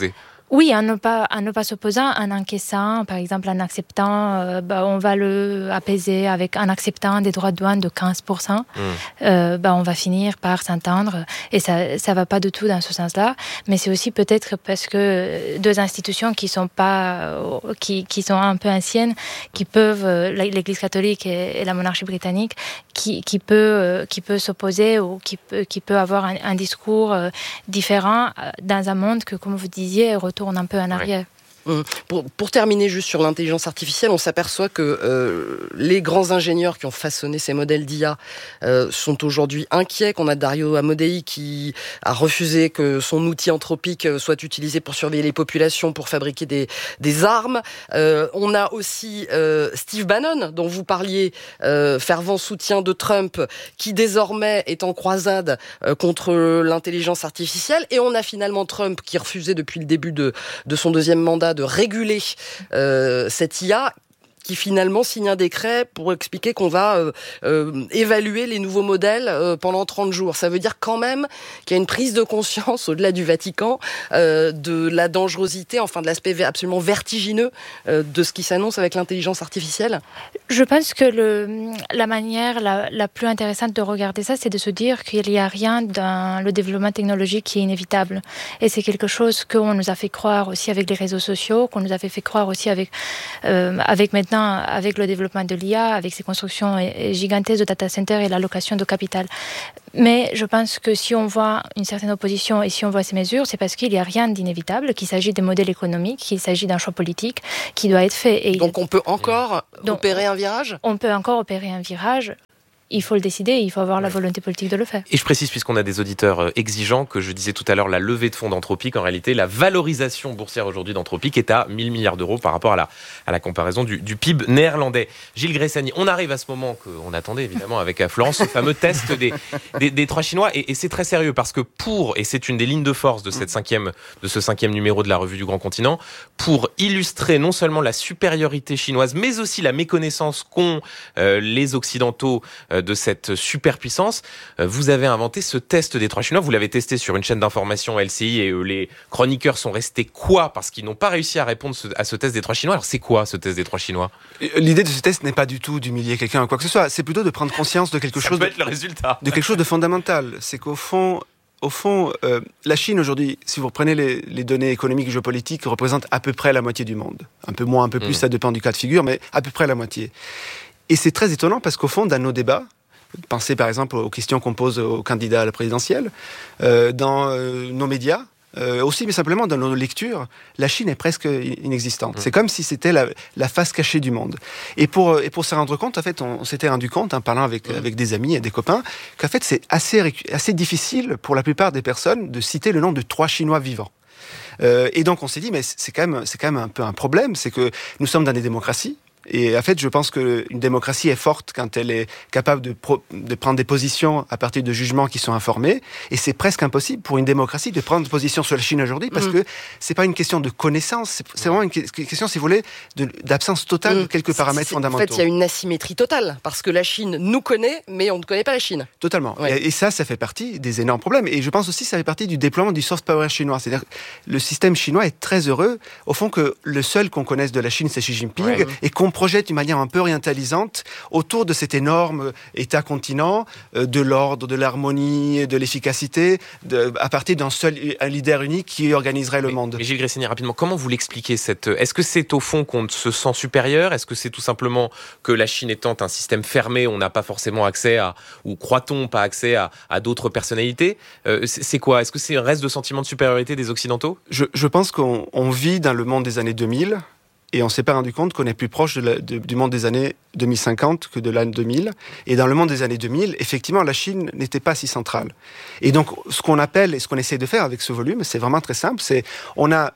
S7: Oui, en ne pas, en ne pas s'opposant, en encaissant, par exemple, en acceptant, euh, bah, on va le apaiser avec, en acceptant des droits de douane de quinze pour cent. Mmh. Euh, bah, on va finir par s'entendre et ça, ça va pas du tout dans ce sens-là. Mais c'est aussi peut-être parce que deux institutions qui sont pas, qui, qui sont un peu anciennes, qui peuvent, l'Église catholique et, et la monarchie britannique, qui, qui peut, qui peut s'opposer ou qui peut, qui peut avoir un, un discours différent dans un monde que, comme vous disiez, tourne un peu en arrière.
S2: Ouais. Pour, pour terminer juste sur l'intelligence artificielle, on s'aperçoit que euh, les grands ingénieurs qui ont façonné ces modèles d'I A euh, sont aujourd'hui inquiets, qu'on a Dario Amodei qui a refusé que son outil anthropique soit utilisé pour surveiller les populations, pour fabriquer des, des armes. Euh, on a aussi euh, Steve Bannon, dont vous parliez, euh, fervent soutien de Trump, qui désormais est en croisade euh, contre l'intelligence artificielle. Et on a finalement Trump qui refusait depuis le début de, de son deuxième mandat de réguler euh, cette I A, qui finalement signe un décret pour expliquer qu'on va euh, euh, évaluer les nouveaux modèles euh, pendant trente jours. Ça veut dire quand même qu'il y a une prise de conscience au-delà du Vatican euh, de la dangerosité, enfin de l'aspect absolument vertigineux euh, de ce qui s'annonce avec l'intelligence artificielle.
S7: Je pense que le, la manière la, la plus intéressante de regarder ça, c'est de se dire qu'il n'y a rien dans le développement technologique qui est inévitable. Et c'est quelque chose qu'on nous a fait croire aussi avec les réseaux sociaux, qu'on nous avait fait croire aussi avec, euh, avec maintenant avec le développement de l'I A, avec ces constructions gigantesques de data centers et l'allocation de capital. Mais je pense que si on voit une certaine opposition et si on voit ces mesures, c'est parce qu'il n'y a rien d'inévitable, qu'il s'agit des modèles économiques, qu'il s'agit d'un choix politique qui doit être fait. Et
S2: donc on peut encore Donc, opérer un virage ?
S7: On peut encore opérer un virage. Il faut le décider, il faut avoir la volonté politique de le faire.
S26: Et je précise, puisqu'on a des auditeurs exigeants, que je disais tout à l'heure, la levée de fonds d'Anthropic, en réalité, la valorisation boursière aujourd'hui d'Anthropic est à mille milliards d'euros par rapport à la, à la comparaison du, du P I B néerlandais. Gilles Gressani, on arrive à ce moment qu'on attendait évidemment avec Florence, ce fameux test des, des, des trois Chinois, et, et c'est très sérieux parce que pour, et c'est une des lignes de force de, cette cinquième, de ce cinquième numéro de la Revue du Grand Continent, pour illustrer non seulement la supériorité chinoise, mais aussi la méconnaissance qu'ont euh, les Occidentaux euh, de cette superpuissance, vous avez inventé ce test des trois Chinois. Vous l'avez testé sur une chaîne d'information L C I et les chroniqueurs sont restés quoi ? Parce qu'ils n'ont pas réussi à répondre à ce test des trois Chinois. Alors c'est quoi ce test des trois Chinois ?
S27: L'idée de ce test n'est pas du tout d'humilier quelqu'un ou quoi que ce soit. C'est plutôt de prendre conscience de quelque
S26: Ça
S27: chose.
S26: peut être le résultat.
S27: De quelque chose de fondamental. C'est qu'au fond, Au fond, euh, la Chine aujourd'hui, si vous reprenez les, les données économiques et géopolitiques, représente à peu près la moitié du monde. Un peu moins, un peu plus, mmh. ça dépend du cas de figure, mais à peu près la moitié. Et c'est très étonnant parce qu'au fond, dans nos débats, pensez par exemple aux questions qu'on pose aux candidats à la présidentielle, euh, dans euh, nos médias, euh, aussi mais simplement dans nos lectures, la Chine est presque inexistante. Mmh. C'est comme si c'était la, la face cachée du monde. Et pour, et pour se rendre compte, en fait, on, on s'était rendu compte, en parlant avec, mmh. avec des amis et des copains, qu'en fait c'est assez, assez difficile pour la plupart des personnes de citer le nom de trois Chinois vivants. Euh, et donc on s'est dit, mais c'est quand même, c'est quand même un peu un problème, c'est que nous sommes dans des démocraties. Et en fait, je pense qu'une démocratie est forte quand elle est capable de, pro- de prendre des positions à partir de jugements qui sont informés. Et c'est presque impossible pour une démocratie de prendre position sur la Chine aujourd'hui parce mmh. que c'est pas une question de connaissance, c'est, c'est vraiment une question, si vous voulez, de, d'absence totale mmh. de quelques paramètres
S2: c'est,
S27: fondamentaux.
S2: En fait, il y a une asymétrie totale parce que la Chine nous connaît, mais on ne connaît pas la Chine.
S27: Totalement. Ouais. Et, et ça, ça fait partie des énormes problèmes. Et je pense aussi que ça fait partie du déploiement du soft power chinois. C'est-à-dire que le système chinois est très heureux, au fond, que le seul qu'on connaisse de la Chine, c'est Xi Jinping, ouais. et qu'on projette d'une manière un peu orientalisante autour de cet énorme État-continent, euh, de l'ordre, de l'harmonie, de l'efficacité, de, à partir d'un seul un leader unique qui organiserait le
S26: mais,
S27: monde.
S26: Mais Gilles Gressani, rapidement, comment vous l'expliquez cette... Est-ce que c'est au fond qu'on se sent supérieur ? Est-ce que c'est tout simplement que la Chine étant un système fermé, on n'a pas forcément accès à, ou croit-on pas accès à, à d'autres personnalités ? euh, c'est, c'est quoi ? Est-ce que c'est un reste de sentiment de supériorité des Occidentaux ?
S27: je, je pense qu'on on vit dans le monde des années deux mille. Et on ne s'est pas rendu compte qu'on est plus proche de la, de, du monde des années deux mille cinquante que de l'année deux mille. Et dans le monde des années deux mille, effectivement, la Chine n'était pas si centrale. Et donc, ce qu'on appelle et ce qu'on essaie de faire avec ce volume, c'est vraiment très simple. C'est, on a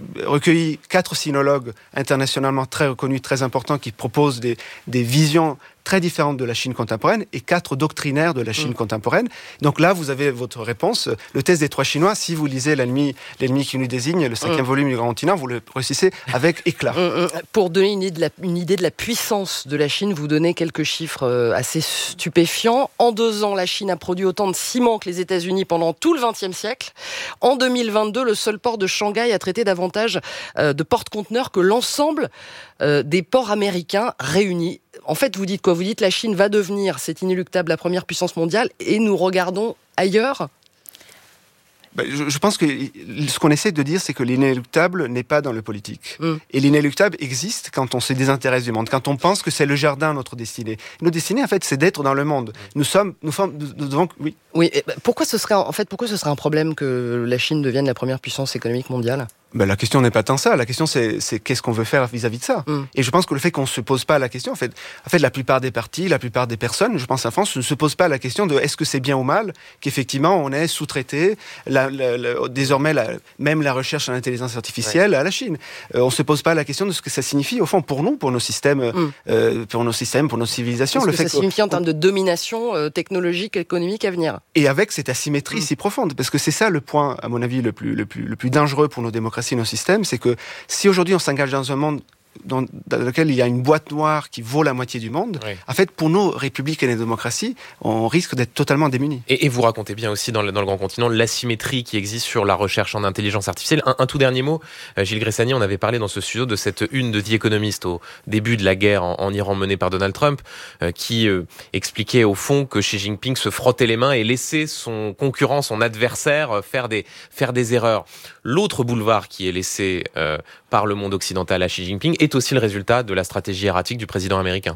S27: recueilli quatre sinologues internationalement très reconnus, très importants, qui proposent des, des visions très différentes de la Chine contemporaine et quatre doctrinaires de la Chine mmh. contemporaine. Donc là, vous avez votre réponse. Le test des trois Chinois, si vous lisez L'ennemi, l'ennemi qui nous désigne, le cinquième mmh. volume du Grand Continent, vous le réussissez avec éclat.
S2: Mmh. Pour donner une idée, de la, une idée de la puissance de la Chine, vous donnez quelques chiffres assez stupéfiants. En deux ans, la Chine a produit autant de ciment que les États-Unis pendant tout le vingtième siècle. En deux mille vingt-deux, le seul port de Shanghai a traité davantage de porte-conteneurs que l'ensemble des ports américains réunis. En fait, vous dites quoi ? Vous dites la Chine va devenir, c'est inéluctable, la première puissance mondiale et nous regardons ailleurs ?
S27: Ben, je, je pense que ce qu'on essaie de dire, c'est que l'inéluctable n'est pas dans le politique. Mm. Et l'inéluctable existe quand on se désintéresse du monde, quand on pense que c'est le jardin notre destinée. Notre destinée, en fait, c'est d'être dans le monde. Nous sommes, nous sommes, nous devons, oui.
S2: Oui. Et pourquoi ce serait, en fait, pourquoi ce serait un problème que la Chine devienne la première puissance économique mondiale ?
S27: Ben, la question n'est pas tant ça. La question, c'est, c'est qu'est-ce qu'on veut faire vis-à-vis de ça. Mm. Et je pense que le fait qu'on ne se pose pas la question, en fait, en fait, la plupart des partis, la plupart des personnes, je pense en France, ne se posent pas la question de est-ce que c'est bien ou mal qu'effectivement on est sous-traité, la, la, la, désormais la, même la recherche en intelligence artificielle ouais. à la Chine. Euh, on ne se pose pas la question de ce que ça signifie, au fond, pour nous, pour nos systèmes, mm. euh, pour nos systèmes, pour nos civilisations.
S2: Ce
S27: le
S2: que
S27: fait
S2: ça signifie en termes de domination euh, technologique, économique à venir.
S27: Et avec cette asymétrie mm. si profonde, parce que c'est ça le point, à mon avis, le plus, le plus, le plus dangereux pour nos démocraties et nos systèmes, c'est que si aujourd'hui on s'engage dans un monde dans, dans lequel il y a une boîte noire qui vaut la moitié du monde, oui. en fait, pour nos républiques et nos démocraties, on risque d'être totalement démunis.
S26: Et, et vous racontez bien aussi dans le, dans le Grand Continent l'asymétrie qui existe sur la recherche en intelligence artificielle. Un, un tout dernier mot, Gilles Gressani, on avait parlé dans ce studio de cette une de The Economist au début de la guerre en, en Iran menée par Donald Trump, euh, qui euh, expliquait au fond que Xi Jinping se frottait les mains et laissait son concurrent, son adversaire, faire des, faire des erreurs. L'autre boulevard qui est laissé euh, par le monde occidental à Xi Jinping est aussi le résultat de la stratégie erratique du président américain.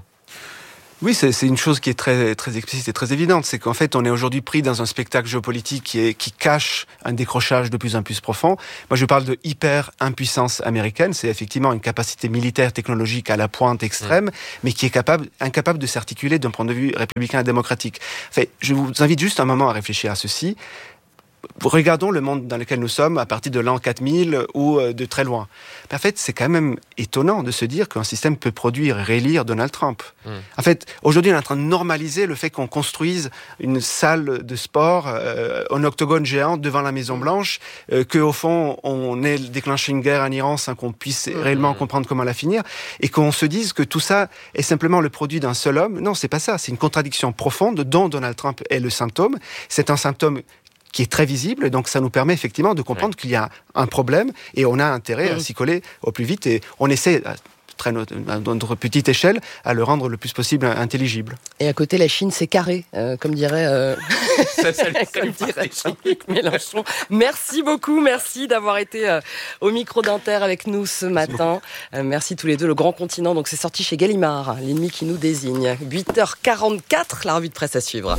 S27: Oui, c'est, c'est une chose qui est très, très explicite et très évidente. C'est qu'en fait, on est aujourd'hui pris dans un spectacle géopolitique qui, est, qui cache un décrochage de plus en plus profond. Moi, je parle de hyper-impuissance américaine. C'est effectivement une capacité militaire, technologique à la pointe extrême, mmh. mais qui est capable, incapable de s'articuler d'un point de vue républicain et démocratique. Enfin, je vous invite juste un moment à réfléchir à ceci. Regardons le monde dans lequel nous sommes à partir de l'an quatre mille ou de très loin. En fait, c'est quand même étonnant de se dire qu'un système peut produire et réélire Donald Trump. Mmh. En fait, aujourd'hui, on est en train de normaliser le fait qu'on construise une salle de sport, euh, un octogone géant devant la Maison-Blanche, euh, qu'au fond, on ait déclenché une guerre en Iran sans qu'on puisse mmh. réellement comprendre comment la finir, et qu'on se dise que tout ça est simplement le produit d'un seul homme. Non, c'est pas ça. C'est une contradiction profonde dont Donald Trump est le symptôme. C'est un symptôme qui est très visible, et donc ça nous permet effectivement de comprendre ouais. qu'il y a un problème, et on a intérêt mmh. à s'y coller au plus vite, et on essaie, à, très notre, à notre petite échelle, à le rendre le plus possible intelligible.
S2: Et à côté, la Chine, c'est carré, euh, comme dirait, euh... ça, ça, ça, comme dirait Jean-Luc Mélenchon. Merci beaucoup, merci d'avoir été euh, au micro d'Inter avec nous ce matin. Euh, merci tous les deux. Le Grand Continent, donc c'est sorti chez Gallimard, l'ennemi qui nous désigne. huit heures quarante-quatre, la revue de presse à suivre.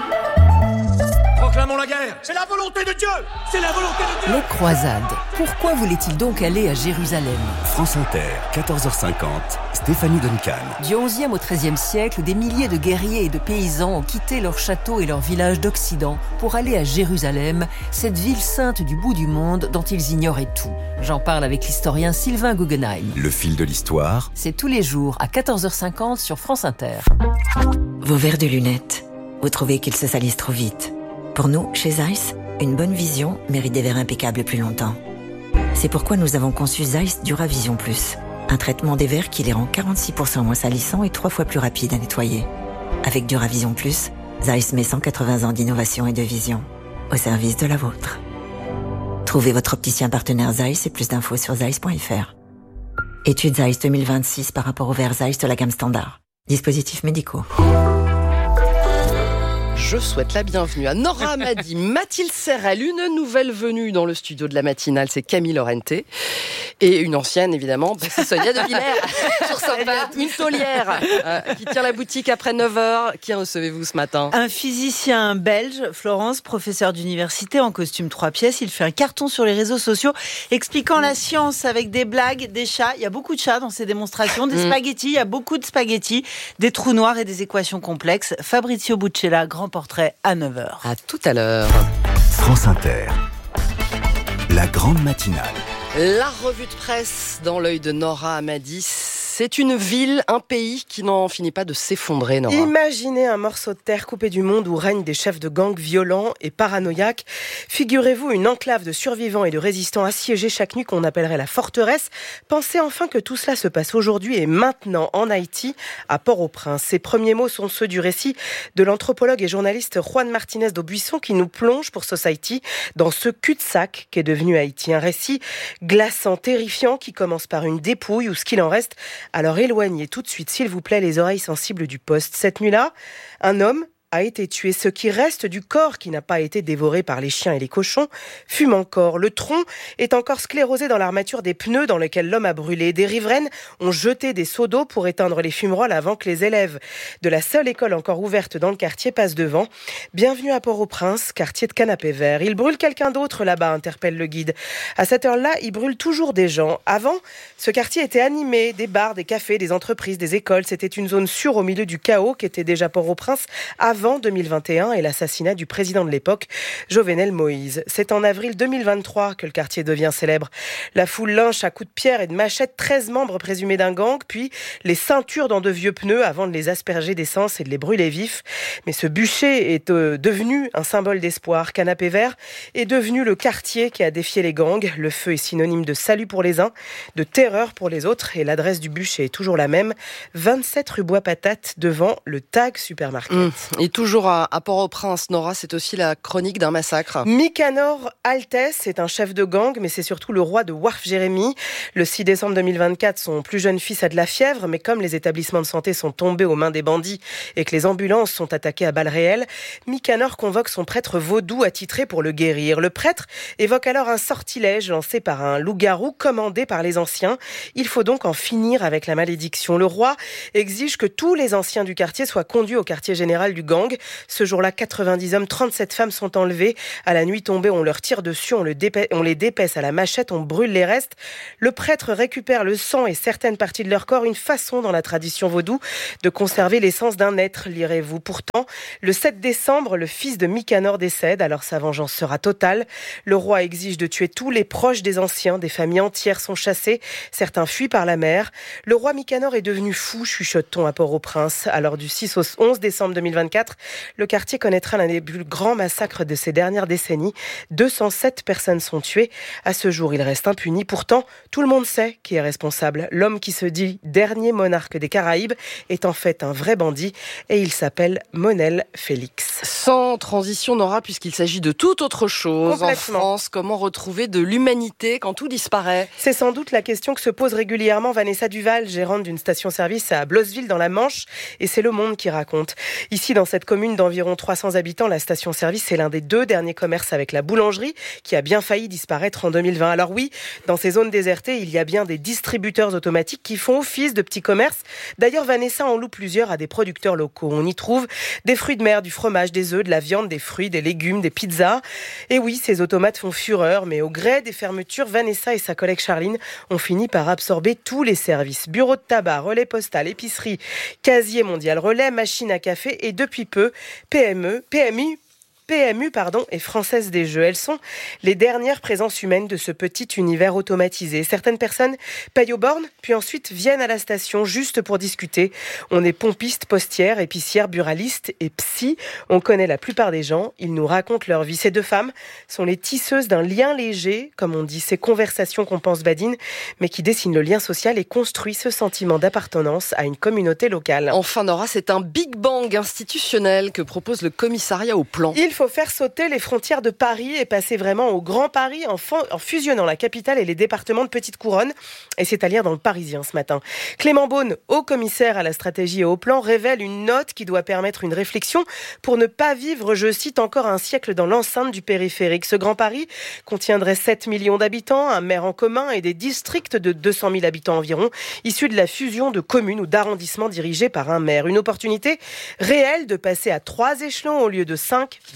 S8: Proclamons la guerre. C'est la volonté de Dieu. C'est la volonté de Dieu.
S1: Les croisades. Pourquoi voulait-il donc aller à Jérusalem ?
S10: France Inter, quatorze heures cinquante, Stéphanie Duncan.
S1: Du onzième au treizième siècle, des milliers de guerriers et de paysans ont quitté leurs châteaux et leurs villages d'Occident pour aller à Jérusalem, cette ville sainte du bout du monde dont ils ignoraient tout. J'en parle avec l'historien Sylvain Guggenheim.
S10: Le fil de l'histoire.
S1: C'est tous les jours à quatorze heures cinquante sur France Inter.
S11: Vos verres de lunettes. Vous trouvez qu'ils se salissent trop vite ? Pour nous, chez Zeiss, une bonne vision mérite des verres impeccables plus longtemps. C'est pourquoi nous avons conçu Zeiss Duravision Plus, un traitement des verres qui les rend quarante-six pour cent moins salissants et trois fois plus rapides à nettoyer. Avec Duravision Plus, Zeiss met cent quatre-vingts ans d'innovation et de vision au service de la vôtre. Trouvez votre opticien partenaire Zeiss et plus d'infos sur zeiss point f r. Étude Zeiss deux mille vingt-six par rapport aux verres Zeiss de la gamme standard. Dispositifs médicaux.
S2: Je souhaite la bienvenue à Nora Hamady, Mathilde Serrel, une nouvelle venue dans le studio de la matinale, c'est Camille Laurenté. Et une ancienne, évidemment, bah, c'est Sonia De Villers, sur sympa, une taulière, euh, qui tient la boutique après neuf heures. Qui recevez-vous ce matin ?
S12: Un physicien belge, Florence, professeur d'université en costume trois pièces. Il fait un carton sur les réseaux sociaux, expliquant mmh. la science avec des blagues, des chats. Il y a beaucoup de chats dans ces démonstrations, des mmh. spaghettis, il y a beaucoup de spaghettis, des trous noirs et des équations complexes. Fabrizio Buccella, grand portrait à neuf heures.
S2: À tout à l'heure.
S10: France Inter, la grande matinale.
S2: La revue de presse dans l'œil de Nora Hamady. C'est une ville, un pays qui n'en finit pas de s'effondrer, Nora.
S3: Imaginez un morceau de terre coupé du monde où règnent des chefs de gang violents et paranoïaques. Figurez-vous une enclave de survivants et de résistants assiégés chaque nuit qu'on appellerait la forteresse. Pensez enfin que tout cela se passe aujourd'hui et maintenant en Haïti, à Port-au-Prince. Ces premiers mots sont ceux du récit de l'anthropologue et journaliste Juan Martinez d'Aubuisson qui nous plonge pour Society dans ce cul-de-sac qu'est devenu Haïti. Un récit glaçant, terrifiant qui commence par une dépouille ou ce qu'il en reste. Alors éloignez tout de suite, s'il vous plaît, les oreilles sensibles du poste. Cette nuit-là, un homme a été tué. Ce qui reste du corps qui n'a pas été dévoré par les chiens et les cochons fume encore. Le tronc est encore sclérosé dans l'armature des pneus dans lesquels l'homme a brûlé. Des riveraines ont jeté des seaux d'eau pour éteindre les fumerolles avant que les élèves de la seule école encore ouverte dans le quartier passent devant. Bienvenue à Port-au-Prince, quartier de Canapé Vert. Il brûle quelqu'un d'autre là-bas, interpelle le guide. À cette heure-là, il brûle toujours des gens. Avant, ce quartier était animé, des bars, des cafés, des entreprises, des écoles. C'était une zone sûre au milieu du chaos qu'était déjà Port-au-Prince avant Avant deux mille vingt et un et l'assassinat du président de l'époque, Jovenel Moïse. C'est en avril deux mille vingt-trois que le quartier devient célèbre. La foule lynche à coups de pierre et de machette treize membres présumés d'un gang, puis les ceintures dans de vieux pneus avant de les asperger d'essence et de les brûler vifs. Mais ce bûcher est euh, devenu un symbole d'espoir. Canapé Vert est devenu le quartier qui a défié les gangs. Le feu est synonyme de salut pour les uns, de terreur pour les autres. Et l'adresse du bûcher est toujours la même, vingt-sept rue Bois-Patate, devant le Tag Supermarket.
S2: Mmh. Et toujours à, à Port-au-Prince, Nora, c'est aussi la chronique d'un massacre.
S3: Mikanor Altès est un chef de gang, mais c'est surtout le roi de Warf Jérémy. Le six décembre deux mille vingt-quatre, son plus jeune fils a de la fièvre, mais comme les établissements de santé sont tombés aux mains des bandits et que les ambulances sont attaquées à balles réelles, Mikanor convoque son prêtre vaudou attitré pour le guérir. Le prêtre évoque alors un sortilège lancé par un loup-garou commandé par les anciens. Il faut donc en finir avec la malédiction. Le roi exige que tous les anciens du quartier soient conduits au quartier général du gang. Ce jour-là, quatre-vingt-dix hommes, trente-sept femmes sont enlevées. À la nuit tombée, on leur tire dessus, on, le dépê- on les dépaisse à la machette, on brûle les restes. Le prêtre récupère le sang et certaines parties de leur corps, une façon dans la tradition vaudou de conserver l'essence d'un être, lirez-vous. Pourtant, le sept décembre, le fils de Mikanor décède, alors sa vengeance sera totale. Le roi exige de tuer tous les proches des anciens, des familles entières sont chassées, certains fuient par la mer. Le roi Mikanor est devenu fou, chuchote-t-on à Port-au-Prince. Alors du six au onze décembre deux mille vingt-quatre, le quartier connaîtra l'un des plus grands massacres de ces dernières décennies. deux cent sept personnes sont tuées. À ce jour, il reste impuni. Pourtant, tout le monde sait qui est responsable. L'homme qui se dit dernier monarque des Caraïbes est en fait un vrai bandit et il s'appelle Monel Félix.
S2: Sans transition, Nora, puisqu'il s'agit de toute autre chose. En France, comment retrouver de l'humanité quand tout disparaît ?
S3: C'est sans doute la question que se pose régulièrement Vanessa Duval, gérante d'une station-service à Blosseville dans la Manche, et c'est Le Monde qui raconte. Ici, dans cette commune d'environ trois cents habitants, la station-service est l'un des deux derniers commerces avec la boulangerie qui a bien failli disparaître en deux mille vingt. Alors oui, dans ces zones désertées, il y a bien des distributeurs automatiques qui font office de petits commerces. D'ailleurs, Vanessa en loue plusieurs à des producteurs locaux. On y trouve des fruits de mer, du fromage, des œufs, de la viande, des fruits, des légumes, des pizzas. Et oui, ces automates font fureur, mais au gré des fermetures, Vanessa et sa collègue Charline ont fini par absorber tous les services. Bureau de tabac, relais postal, épicerie, casier mondial relais, machine à café et depuis peu, P M E, P M I, P M U pardon, et Française des Jeux. Elles sont les dernières présences humaines de ce petit univers automatisé. Certaines personnes payent aux bornes, puis ensuite viennent à la station juste pour discuter. On est pompiste, postière, épicière, buraliste et psy. On connaît la plupart des gens. Ils nous racontent leur vie. Ces deux femmes sont les tisseuses d'un lien léger, comme on dit, ces conversations qu'on pense badines, mais qui dessinent le lien social et construisent ce sentiment d'appartenance à une communauté locale.
S2: Enfin, Nora, c'est un Big Bang institutionnel que propose le commissariat au plan.
S3: Il faut faire sauter les frontières de Paris et passer vraiment au Grand Paris en, f- en fusionnant la capitale et les départements de Petite Couronne. Et c'est à lire dans le Parisien ce matin. Clément Beaune, haut commissaire à la stratégie et au plan, révèle une note qui doit permettre une réflexion pour ne pas vivre, je cite, encore un siècle dans l'enceinte du périphérique. Ce Grand Paris contiendrait sept millions d'habitants, un maire en commun et des districts de deux cent mille habitants environ, issus de la fusion de communes ou d'arrondissements dirigés par un maire. Une opportunité réelle de passer à trois échelons au lieu de cinq, voire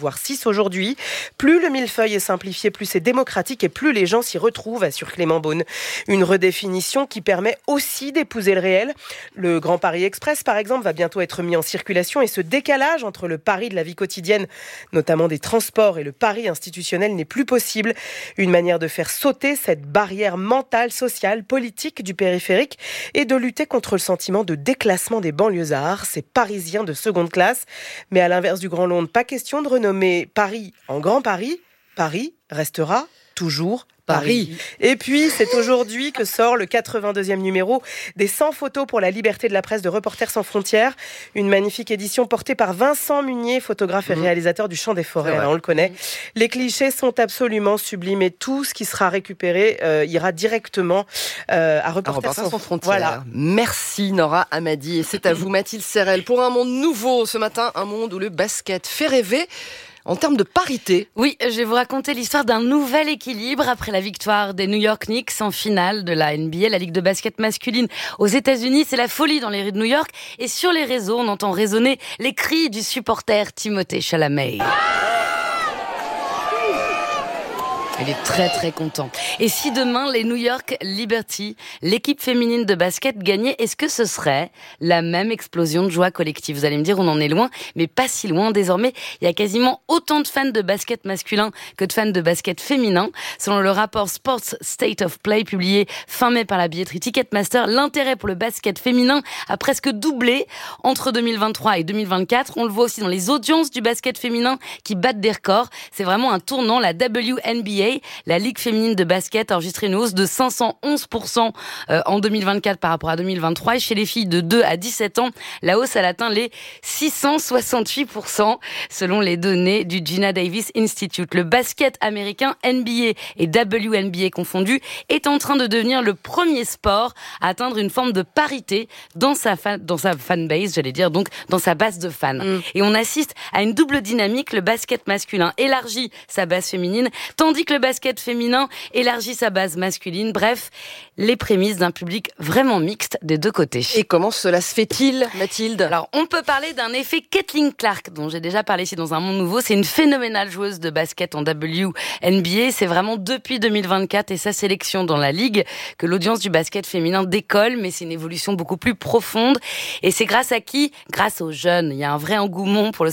S3: voire six aujourd'hui. Plus le millefeuille est simplifié, plus c'est démocratique et plus les gens s'y retrouvent, assure Clément Beaune. Une redéfinition qui permet aussi d'épouser le réel. Le Grand Paris Express, par exemple, va bientôt être mis en circulation et ce décalage entre le Paris de la vie quotidienne, notamment des transports, et le Paris institutionnel n'est plus possible. Une manière de faire sauter cette barrière mentale, sociale, politique du périphérique et de lutter contre le sentiment de déclassement des banlieusards, ces Parisiens de seconde classe. Mais à l'inverse du Grand Londres, pas question de renommer Paris en Grand Paris. Paris restera toujours Paris. Paris. Et puis, c'est aujourd'hui que sort le quatre-vingt-deuxième numéro des cent photos pour la liberté de la presse de Reporters sans frontières. Une magnifique édition portée par Vincent Munier, photographe et mmh. réalisateur du Chant des Forêts. Alors, on le connaît. Les clichés sont absolument sublimes et tout ce qui sera récupéré euh, ira directement euh, à Reporters,
S2: Reporters sans,
S3: sans
S2: frontières.
S3: Voilà.
S2: Merci Nora Amadi. Et c'est à vous Mathilde Serrel pour un monde nouveau ce matin, un monde où le basket fait rêver. En termes de parité.
S13: Oui, je vais vous raconter l'histoire d'un nouvel équilibre après la victoire des New York Knicks en finale de la N B A, la ligue de basket masculine aux États-Unis. C'est la folie dans les rues de New York. Et sur les réseaux, on entend résonner les cris du supporter Timothée Chalamet. Il est très très content. Et si demain les New York Liberty, l'équipe féminine de basket gagnait, est-ce que ce serait la même explosion de joie collective ? Vous allez me dire, on en est loin, mais pas si loin désormais. Il y a quasiment autant de fans de basket masculin que de fans de basket féminin. Selon le rapport Sports State of Play publié fin mai par la billetterie Ticketmaster, l'intérêt pour le basket féminin a presque doublé entre deux mille vingt-trois et deux mille vingt-quatre. On le voit aussi dans les audiences du basket féminin qui battent des records. C'est vraiment un tournant. La W N B A, la Ligue féminine de basket, a enregistré une hausse de cinq cent onze pour cent en deux mille vingt-quatre par rapport à deux mille vingt-trois. Et chez les filles de deux à dix-sept ans, la hausse elle atteint les six cent soixante-huit pour cent selon les données du Gina Davis Institute. Le basket américain N B A et W N B A confondus est en train de devenir le premier sport à atteindre une forme de parité dans sa, fan, dans sa fanbase, j'allais dire, donc dans sa base de fans. Mm. Et on assiste à une double dynamique. Le basket masculin élargit sa base féminine, tandis que le basket féminin élargit sa base masculine. Bref, les prémices d'un public vraiment mixte des deux côtés.
S2: Et comment cela se fait-il, Mathilde ?
S13: Alors, on peut parler d'un effet Caitlin Clark, dont j'ai déjà parlé ici dans Un Monde Nouveau. C'est une phénoménale joueuse de basket en W N B A. C'est vraiment depuis deux mille vingt-quatre et sa sélection dans la Ligue que l'audience du basket féminin décolle, mais c'est une évolution beaucoup plus profonde. Et c'est grâce à qui ? Grâce aux jeunes. Il y a un vrai engouement pour le